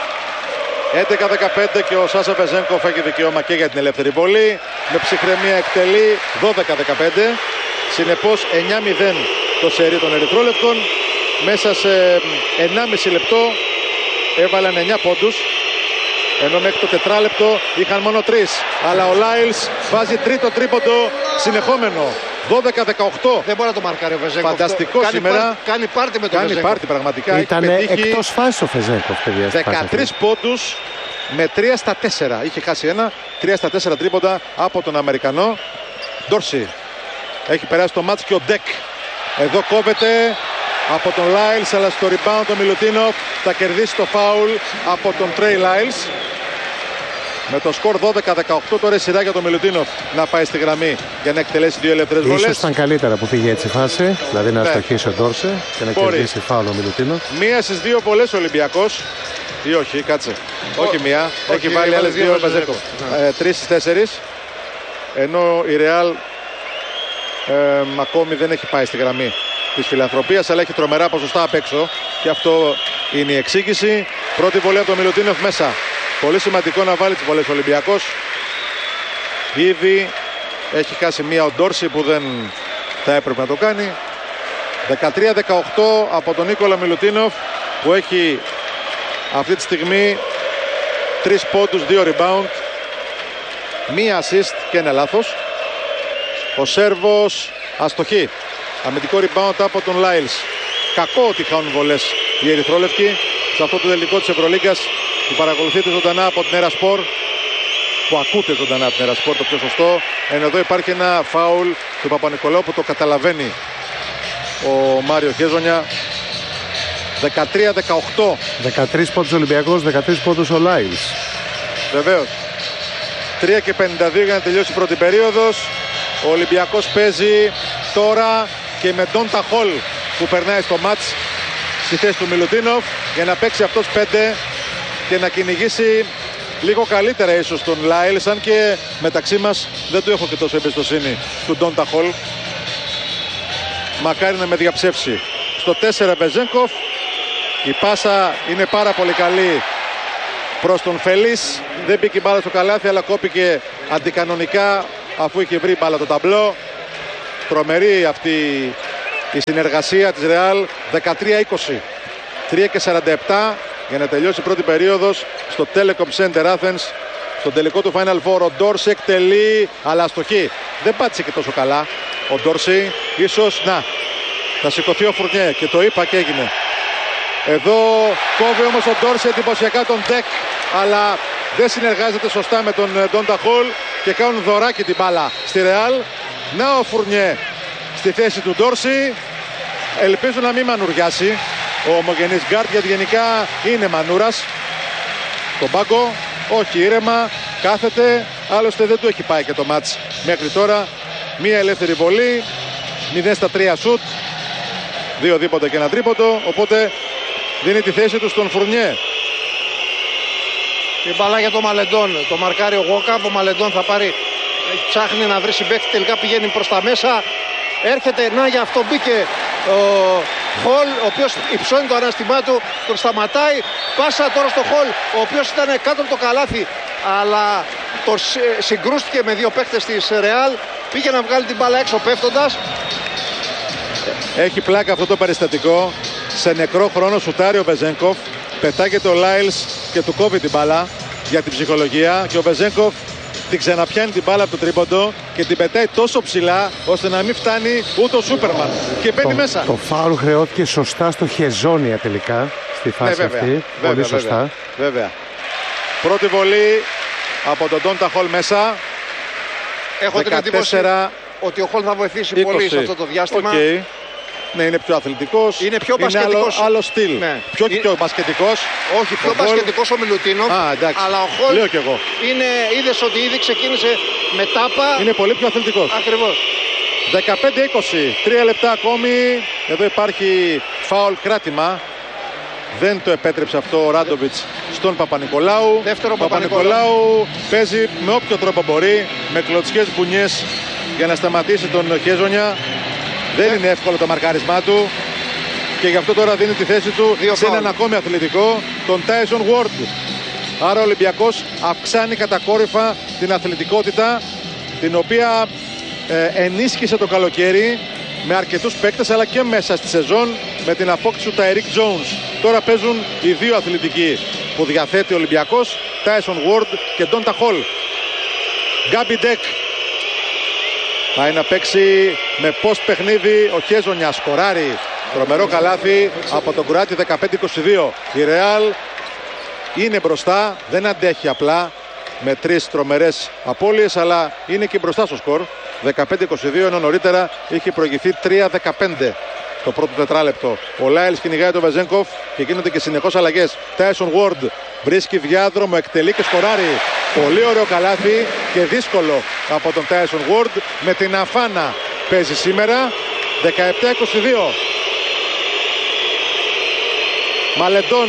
11-15 και ο Σάσα Βεζένκοφ έχει δικαίωμα και για την ελεύθερη βολή. Με ψυχραιμία εκτελεί 12-15. Συνεπώς 9-0 το σερί των ερυθρόλεπτων. Μέσα σε 1,5 λεπτό έβαλαν 9 πόντους. Ενώ μέχρι το τετράλεπτο είχαν μόνο 3. Αλλά ο Λάιλς βάζει τρίτο τρίποντο συνεχόμενο. 12-18.
Δεν μπορεί να το μαρκάρει ο Βεζένκοφ.
Φανταστικό σήμερα.
Κάνει πάρτι με τον Βεζένκοφ.
Κάνει πάρτι πραγματικά.
Ήταν εκτός φάσης ο Βεζένκοφ.
13 πόντους με 3 στα 4. Είχε χάσει ένα. 3 στα 4 τρίποντα από τον Αμερικανό. Ντόρσι. Έχει περάσει το μάτς και ο Ντεκ. Εδώ κόβεται από τον Λάιλς, αλλά στο rebound ο Μιλουτίνοφ θα κερδίσει το φάουλ από τον Τρέι Λάιλς. Με το σκορ 12-18 τώρα η σειρά για τον Μιλουτίνοφ να πάει στη γραμμή για να εκτελέσει δύο ελεύθερες βολές.
Ίσως ήταν καλύτερα που πήγε έτσι η φάση, δηλαδή να στοχίσει ο Ντόρσε και να κερδίσει φάουλ ο Μιλουτίνοφ.
Μία στις δύο βολές ο Ολυμπιακός. Ή όχι, κάτσε. Όχι μία. Έχει βάλει άλλες δύο ο Βεζένκοφ. 3 στις 4. Ενώ η Ρεάλ ακόμη δεν έχει πάει στη γραμμή της φιλανθρωπίας, αλλά έχει τρομερά ποσοστά απ' έξω. Και αυτό είναι η εξήγηση. Πρώτη βολή από τον Μιλουτίνοφ μέσα. Πολύ σημαντικό να βάλει τις βολές ο Ολυμπιακός. Ήδη έχει χάσει μία ο Ντόρσι που δεν θα έπρεπε να το κάνει. 13-18 από τον Νίκολα Μιλουτίνοφ που έχει αυτή τη στιγμή 3 πόντους, 2 rebound, μία assist και ένα λάθος. Ο Σέρβος αστοχή. Αμυντικό rebound από τον Λάιλς. Κακό ότι χάνουν βολές οι ερυθρόλευκοι σε αυτό το τελικό της Ευρωλίγκας που παρακολουθείτε ζωντανά από την Ερασπορ, που ακούτε ζωντανά από την Ερασπορ, το πιο σωστό. Ενώ εδώ υπάρχει ένα φάουλ του Παπα-Νικολάου που το καταλαβαίνει ο Μάριο Χέζονια. 13-18.
13 πόντους Ολυμπιακός, 13 πόντους ο Λάιλς.
Βεβαίως. 3:52 για να τελειώσει η πρώτη περίοδος. Ο Ολυμπιακός παίζει τώρα και με Ντόντα Χολ που περνάει στο μάτς στη θέση του Μιλουτίνοφ για να παίξει αυτός 5 και να κυνηγήσει λίγο καλύτερα ίσως τον Λάιλς, αν και μεταξύ μας δεν του έχω και τόσο εμπιστοσύνη του Ντόντα Χολ. Μακάρι να με διαψεύσει. Στο 4 Βεζένκοφ, η πάσα είναι πάρα πολύ καλή προς τον Φελής. Δεν μπήκε η μπάλα στο καλάθι, αλλά κόπηκε αντικανονικά αφού είχε βρει μπάλα το ταμπλό. Τρομερή αυτή η συνεργασία της Ρεάλ. 13-20, 3:47 για να τελειώσει η πρώτη περίοδος στο Telecom Center Athens. Στον τελικό του Final Four ο Ντόρση εκτελεί, αλλά αστοχή. Δεν πάτησε και τόσο καλά ο Ντόρση. Ίσως να θα σηκωθεί ο Φουρνιέ, και το είπα και έγινε. Εδώ κόβει όμως ο Ντόρση εντυπωσιακά τον Ντεκ, αλλά δεν συνεργάζεται σωστά με τον Ντόντα Χολ και κάνουν δωράκι την μπάλα στη Ρεάλ. Να ο Φουρνιέ στη θέση του Ντόρση. Ελπίζω να μην μανουριάσει ο ομογενής γκάρτ, γιατί γενικά είναι μανούρας. Τον πάγκο, όχι, ήρεμα, κάθεται. Άλλωστε δεν του έχει πάει και το μάτς μέχρι τώρα. Μία ελεύθερη βολή, 0-3 σουτ, 2 δίποτο και 1 τρίποτο. Οπότε δίνει τη θέση του στον Φουρνιέ.
Η μπαλά για το Μαλεντόν. Το μαρκάρει ο Γόκαπ. Ο Μαλεντόν θα πάρει, ψάχνει να βρει συμπαίκτη. Τελικά πηγαίνει προς τα μέσα. Έρχεται, να, για αυτό μπήκε ο Χολ, ο οποίος υψώνει το ανάστημά του, τον σταματάει. Πάσα τώρα στο Χολ, ο οποίος ήταν κάτω από το καλάθι, αλλά τον συγκρούστηκε με δύο παίκτες της Ρεάλ. Πήγε να βγάλει την μπάλα έξω πέφτοντας.
Έχει πλάκα αυτό το περιστατικό. Σε νεκρό χρόνο σουτάρει ο Βεζένκοφ, πετάγεται ο Λάιλς και του κόβει την μπάλα για την ψυχολογία, και ο Βεζένκοφ την ξαναπιάνει την μπάλα από το τρίποντο και την πετάει τόσο ψηλά ώστε να μην φτάνει ούτε ο Σούπερμαν και μπαίνει μέσα.
Το φάουλ χρεώθηκε σωστά στο Χεζόνια τελικά στη φάση αυτή. Πολύ σωστά.
Βέβαια. Πρώτη βολή από τον Ντόντα Χολ μέσα.
Έχω την εντύπωση ότι ο Χολ θα βοηθήσει 20 πολύ σε αυτό το διάστημα.
Okay. Ναι, είναι πιο αθλητικός.
Είναι πιο μπασκετικός.
Άλλο στυλ. Ναι. Πιο μπασκετικός.
Όχι, πιο μπασκετικός ο Μιλουτίνοφ. Αλλά ο Χολ,
λέω κι εγώ,
είδες ότι ήδη ξεκίνησε με τάπα.
Είναι πολύ πιο αθλητικός.
Ακριβώς.
15-20, 3 λεπτά ακόμη. Εδώ υπάρχει φάουλ, κράτημα. Δεν το επέτρεψε αυτό ο Ράντοβιτς στον Παπα-Νικολάου.
Δεύτερο
Παπα-Νικολάου παίζει με όποιο τρόπο μπορεί, με κλωτσιές μπουνιές για να σταματήσει τον Χέζονια. Δεν είναι εύκολο το μαρκάρισμά του και γι' αυτό τώρα δίνει τη θέση του σε έναν ακόμη αθλητικό, τον Τάισον Ward. Άρα ο Ολυμπιακός αυξάνει κατακόρυφα την αθλητικότητα, την οποία ενίσχυσε το καλοκαίρι με αρκετούς παίκτες, αλλά και μέσα στη σεζόν με την απόκτηση του Ταϊρίκ Τζόουνς. Τώρα παίζουν οι δύο αθλητικοί που διαθέτει ο Ολυμπιακός, Τάισον Ward και Ντόντα Χολ. Γκάμπι Ντεκ πάει να παίξει με post παιχνίδι. Ο Χέζονια σκοράρει τρομερό καλάθι από τον Κροάτι. 15-22. Η Ρεάλ είναι μπροστά, δεν αντέχει απλά με τρεις τρομερές απώλειες, αλλά είναι και μπροστά στο σκορ. 15-22, ενώ νωρίτερα είχε προηγηθεί 3-15 το πρώτο τετράλεπτο. Ο Λάιλς κυνηγάει τον Βεζένκοφ και γίνονται και συνεχώς αλλαγές. Τάισον Ward βρίσκει διάδρομο, εκτελεί και σκοράρει. Πολύ ωραίο καλάθι και δύσκολο από τον Τάισον Ward. Με την Αφάνα παίζει σήμερα. 17-22. Μαλεντόν.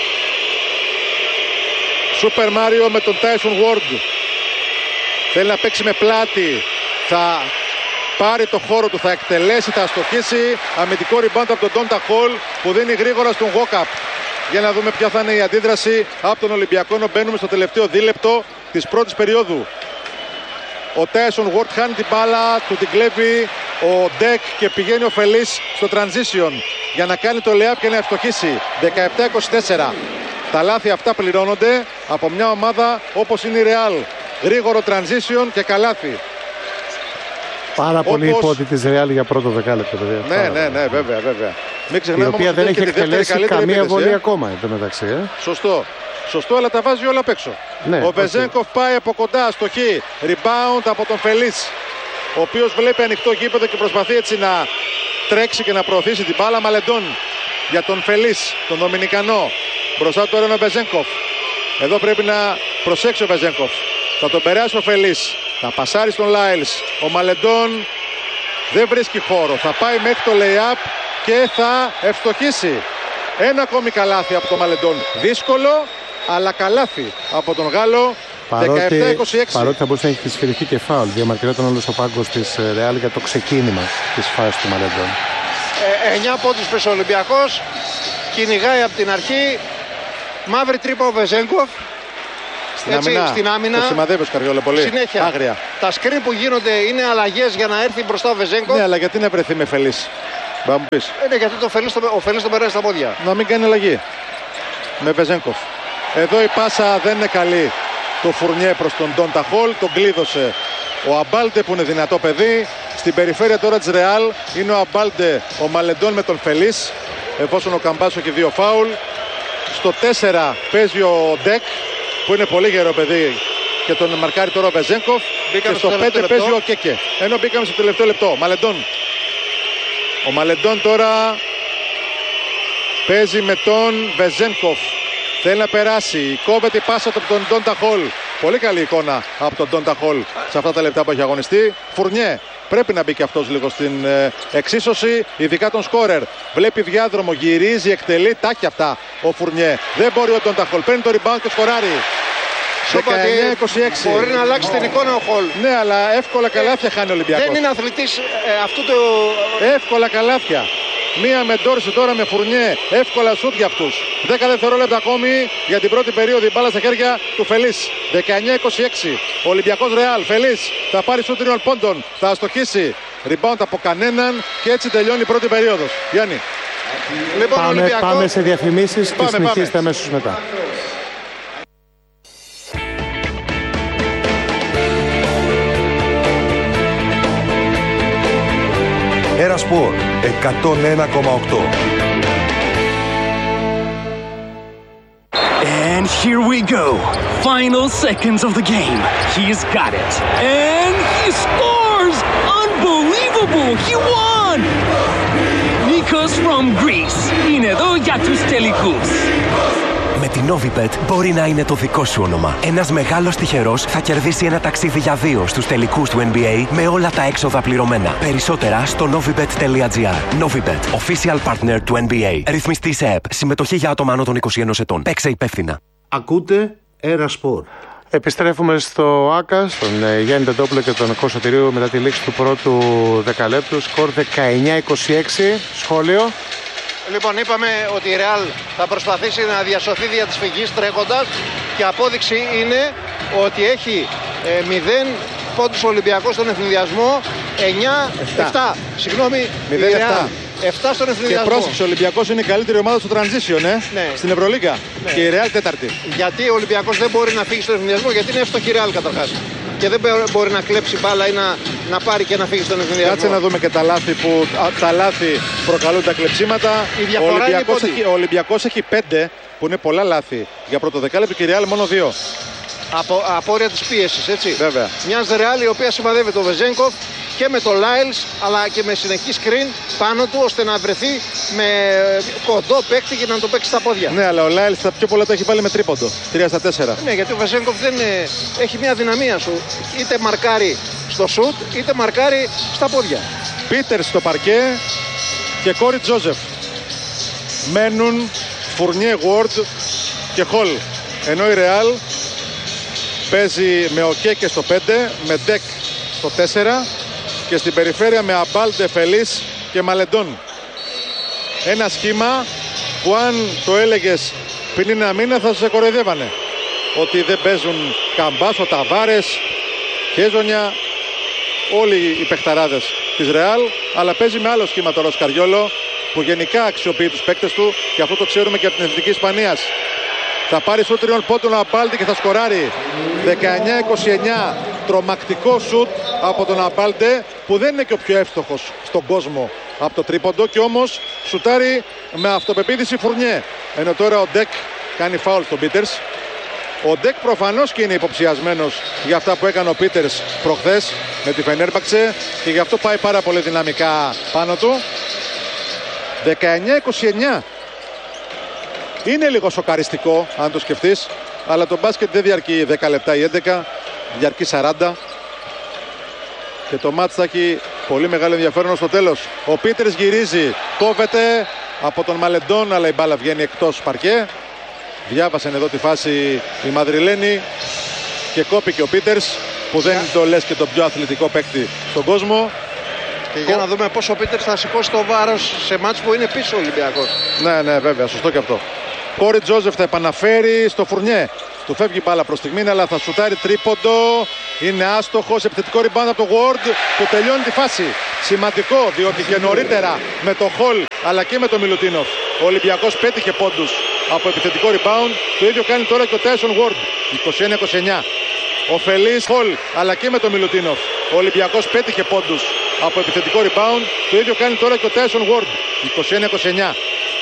Σούπερ Μάριο με τον Τάισον Ward. Θέλει να παίξει με πλάτη. Θα πάρει το χώρο του, θα εκτελέσει, θα αστοχίσει. Αμυντικό rebound από τον Ντόντα Χολ που δίνει γρήγορα στον Γόκαπ. Για να δούμε ποια θα είναι η αντίδραση από τον Ολυμπιακό, ενώ μπαίνουμε στο τελευταίο δίλεπτο της πρώτης περίοδου. Ο Τάισον Ward χάνει την μπάλα, του την κλέβει ο Ντεκ και πηγαίνει ο Φελής στο transition για να κάνει το layup και να ευστοχίσει. 17-24. Τα λάθη αυτά πληρώνονται από μια ομάδα όπως είναι η Real. Γρήγορο transition και καλάθι.
Πάρα πολύ υπότι της Real για πρώτο δεκάλεπτο.
Ναι, βέβαια.
Η οποία δεν έχει εκτελέσει καμία βολή ακόμα εντωμεταξύ.
Σωστό, αλλά τα βάζει όλα απ' έξω.
Ναι,
ο Βεζένκοφ πάει από κοντά στο χ. Rebound από τον Φελής, ο οποίος βλέπει ανοιχτό γήπεδο και προσπαθεί έτσι να τρέξει και να προωθήσει την μπάλα. Μαλεντόν για τον Φελής, τον Δομινικανό. Μπροστά τώρα είναι ο Βεζένκοφ. Εδώ πρέπει να προσέξει ο Βεζένκοφ. Θα τον περάσει ο Φελής. Θα πασάρει στον Λάιλς. Ο Μαλεντών δεν βρίσκει χώρο. Θα πάει μέχρι το lay-up και θα ευστοχίσει. Ένα ακόμη καλάθι από τον Μαλεντών. Δύσκολο, αλλά καλάθι από τον Γάλλο. 17-26.
Παρότι θα μπορούσε να έχει σφυριχτεί και φάουλ. Διαμαρτυρόταν όλος ο πάγκος της Ρεάλ για το ξεκίνημα της φάσης του Μαλεντών.
9 πόντους πες ο Ολυμπιακός. Κυνηγάει από την αρχή. Μαύρη τρύπα ο Βεζέγκοφ. Στην άμυνα.
Το σημαδεύει ο Σκαριόλο πολύ.
Συνέχεια.
Άγρια.
Τα σκριν που γίνονται είναι αλλαγές για να έρθει μπροστά ο Βεζέγκοφ.
Ναι, αλλά γιατί να βρεθεί με Φελής? Θα μου πεις.
Ναι, γιατί ο Φελής τον περάσει στα πόδια.
Να μην κάνει αλλαγή με Βεζέγκοφ. Εδώ η πάσα δεν είναι καλή. Το Φουρνιέ προς τον Ντόντα Χολ. Τον κλείδωσε ο Αμπάλντε που είναι δυνατό παιδί. Στην περιφέρεια τώρα της Ρεάλ είναι ο Αμπάλντε, ο Μαλεντών με τον Φελής. Εφόσον ο Καμπάσο έχει 2 φάουλ. Στο 4 παίζει ο Ντεκ που είναι πολύ γερό παιδί και τον μαρκάρει τώρα ο Βεζέγκοφ. Και στο 5 παίζει ο Κέκε. Ενώ μπήκαμε στο τελευταίο λεπτό. Μαλεντών. Ο Μαλεντών τώρα παίζει με τον Βεζέγκοφ. Θέλει να περάσει. Κόβεται η πάσα από τον Ντόντα Χολ. Πολύ καλή εικόνα από τον Ντόντα Χολ σε αυτά τα λεπτά που έχει αγωνιστεί. Φουρνιέ. Πρέπει να μπει και αυτός λίγο στην εξίσωση, ειδικά τον σκόρερ. Βλέπει διάδρομο, γυρίζει, εκτελεί, τάκια αυτά ο Φουρνιέ. Δεν μπορεί ο Ντόντα Χολ. Παίρνει το rebound και σκοράρει. 19-26.
Μπορεί να αλλάξει την εικόνα ο Χολ.
Ναι, αλλά εύκολα καλάθια χάνει ο Ολυμπιακός.
Δεν είναι αθλητής αυτού το...
Εύκολα καλάθια. Μία με Ντόρση τώρα με Φουρνιέ. Εύκολα σούτ για αυτούς. 10 δευτερόλεπτα ακόμη για την πρώτη περίοδο. Η μπάλα στα χέρια του Φελής. 19-26. Ολυμπιακός Ρεάλ. Φελής θα πάρει σούτ 3 πόντων. Θα αστοχίσει. Rebound από κανέναν και έτσι τελειώνει η πρώτη περίοδος. Γιάννη.
Λοιπόν,
πάμε σε διαφημίσεις και συνεχίστε αμέσως μετά.
Ερασπορ 101,8.
And here we go. Final seconds of the game. He's got it. And he scores! Unbelievable! He won! Nikos from Greece. Είναι εδώ για τους τελικούς.
Με την Novibet μπορεί να είναι το δικό σου όνομα. Ένας μεγάλος τυχερός θα κερδίσει ένα ταξίδι για 2 στους τελικούς του NBA με όλα τα έξοδα πληρωμένα. Περισσότερα στο novibet.gr. Novibet, official partner του NBA. Ρυθμιστή σε ΕΠ. Συμμετοχή για άτομα άνω των 21 ετών. Παίξε υπεύθυνα.
Ακούτε Ερασπορ.
Επιστρέφουμε στο ΆΚΑ, στον Γιάννη Τεντόπουλο και τον Κώστα Τηρίου μετά τη λήξη του πρώτου δεκαλέπτου. Σκορ 19-26. Σχόλιο.
Λοιπόν, είπαμε ότι η Real θα προσπαθήσει να διασωθεί δια της φυγής τρέχοντας και απόδειξη είναι ότι έχει 0 πόντους Ολυμπιακός στον ευθυνδιασμό, 7 συγγνώμη,
0-7.
7 στον ευθυνδιασμό.
Και πρόσεξε, ο Ολυμπιακός είναι η καλύτερη ομάδα στο transition,
ναι.
Στην Ευρωλίγκα. Ναι. Και η Real τέταρτη.
Γιατί ο Ολυμπιακός δεν μπορεί να φύγει στον ευθυνδιασμό, γιατί είναι εύστοχη Real καταρχάς. Και δεν μπορεί να κλέψει μπάλα ή να πάρει και να φύγει στον ευθυνδιασμό.
Κάτσε να δούμε και τα λάθη που τα λάθη προκαλούν τα κλεψίματα.
Η διαφορά
ο Ολυμπιακός έχει 5 που είναι πολλά λάθη για πρώτο δεκάλεπτο και η Real μόνο 2.
Απόρρια της πίεσης, έτσι.
Βέβαια.
Μιας Real η οποία σημαδεύει τον Βεζέγκοφ και με το Λάιλς αλλά και με συνεχή screen πάνω του ώστε να βρεθεί με κοντό παίκτη και να το παίξει στα πόδια.
Ναι, αλλά ο Λάιλς τα πιο πολλά τα έχει βάλει με τρίποντο. 3 στα 4.
Ναι, γιατί ο Βεζέγκοφ δεν έχει μια δυναμία σου. Είτε μαρκάρει στο σουτ είτε μαρκάρει στα πόδια.
Πίτερ στο παρκέ και Κόρι Τζόζεφ. Μένουν Φουρνιέ, Γουόρντ και Χολ. Ενώ η Ρεάλ παίζει με ο Κέκε στο 5, με Ντεκ στο 4 και στην περιφέρεια με Αμπάλντε, Φελής και Μαλεντών. Ένα σχήμα που αν το έλεγες πριν ένα μήνα θα σε κοροϊδεύανε. Ότι δεν παίζουν Καμπάσο, Ταβάρες, Χέζονια, όλοι οι παιχταράδες της Ρεάλ, αλλά παίζει με άλλο σχήμα τώρα ο Σκαριόλο που γενικά αξιοποιεί τους παίκτες του και αυτό το ξέρουμε και από την Εθνική Ισπανίας. Θα πάρει σούτ 3 πόντων ο Αμπάλντε και θα σκοράρει. 19-29. Τρομακτικό σούτ από τον Αμπάλντε που δεν είναι και ο πιο εύστοχος στον κόσμο από το τρίποντο και όμως σουτάρει με αυτοπεποίθηση Φουρνιέ. Ενώ τώρα ο Ντεκ κάνει φάουλ στον Πίτερς. Ο Ντεκ προφανώς και είναι υποψιασμένος για αυτά που έκανε ο Πίτερς προχθές με τη Φενέρμπαξε και γι' αυτό πάει πάρα πολύ δυναμικά πάνω του. 19-29. Είναι λίγο σοκαριστικό αν το σκεφτείς, αλλά το μπάσκετ δεν διαρκεί 10 λεπτά ή 11. διαρκεί 40. Και το μάτς θα έχει πολύ μεγάλο ενδιαφέρον στο τέλος. Ο Πίτερς γυρίζει, κόβεται από τον Μαλεντόν, αλλά η μπάλα βγαίνει εκτός παρκέ. Διάβασαν εδώ τη φάση οι Μαδριλένοι και κόπηκε ο Πίτερς, που δεν είναι το λες και το πιο αθλητικό παίκτη στον κόσμο.
Και για να δούμε πόσο ο Πίτερς θα σηκώσει το βάρος σε μάτς που είναι πίσω ο Ολυμπιακός.
Ναι, βέβαια, σωστό και αυτό. Κόρι Τζόζεφ θα επαναφέρει στο Φουρνιέ. Του φεύγει η μπάλα προς στιγμήν, αλλά θα σουτάρει τρίποντο. Είναι άστοχος, επιθετικό rebound από το Ward που τελειώνει τη φάση. Σημαντικό, διότι και νωρίτερα με το Χολ αλλά και με το Μιλουτίνοφ ο Ολυμπιακός πέτυχε πόντους από επιθετικό rebound. Το ίδιο κάνει τώρα και ο Τάισον Ward. 21-29. Ο Φελής Χολ αλλά και με το Μιλουτίνοφ ο Ολυμπιακός πέτυχε πόντους από επιθετικό rebound. Το ίδιο κάνει τώρα και ο Τάισον Ward. 21-29.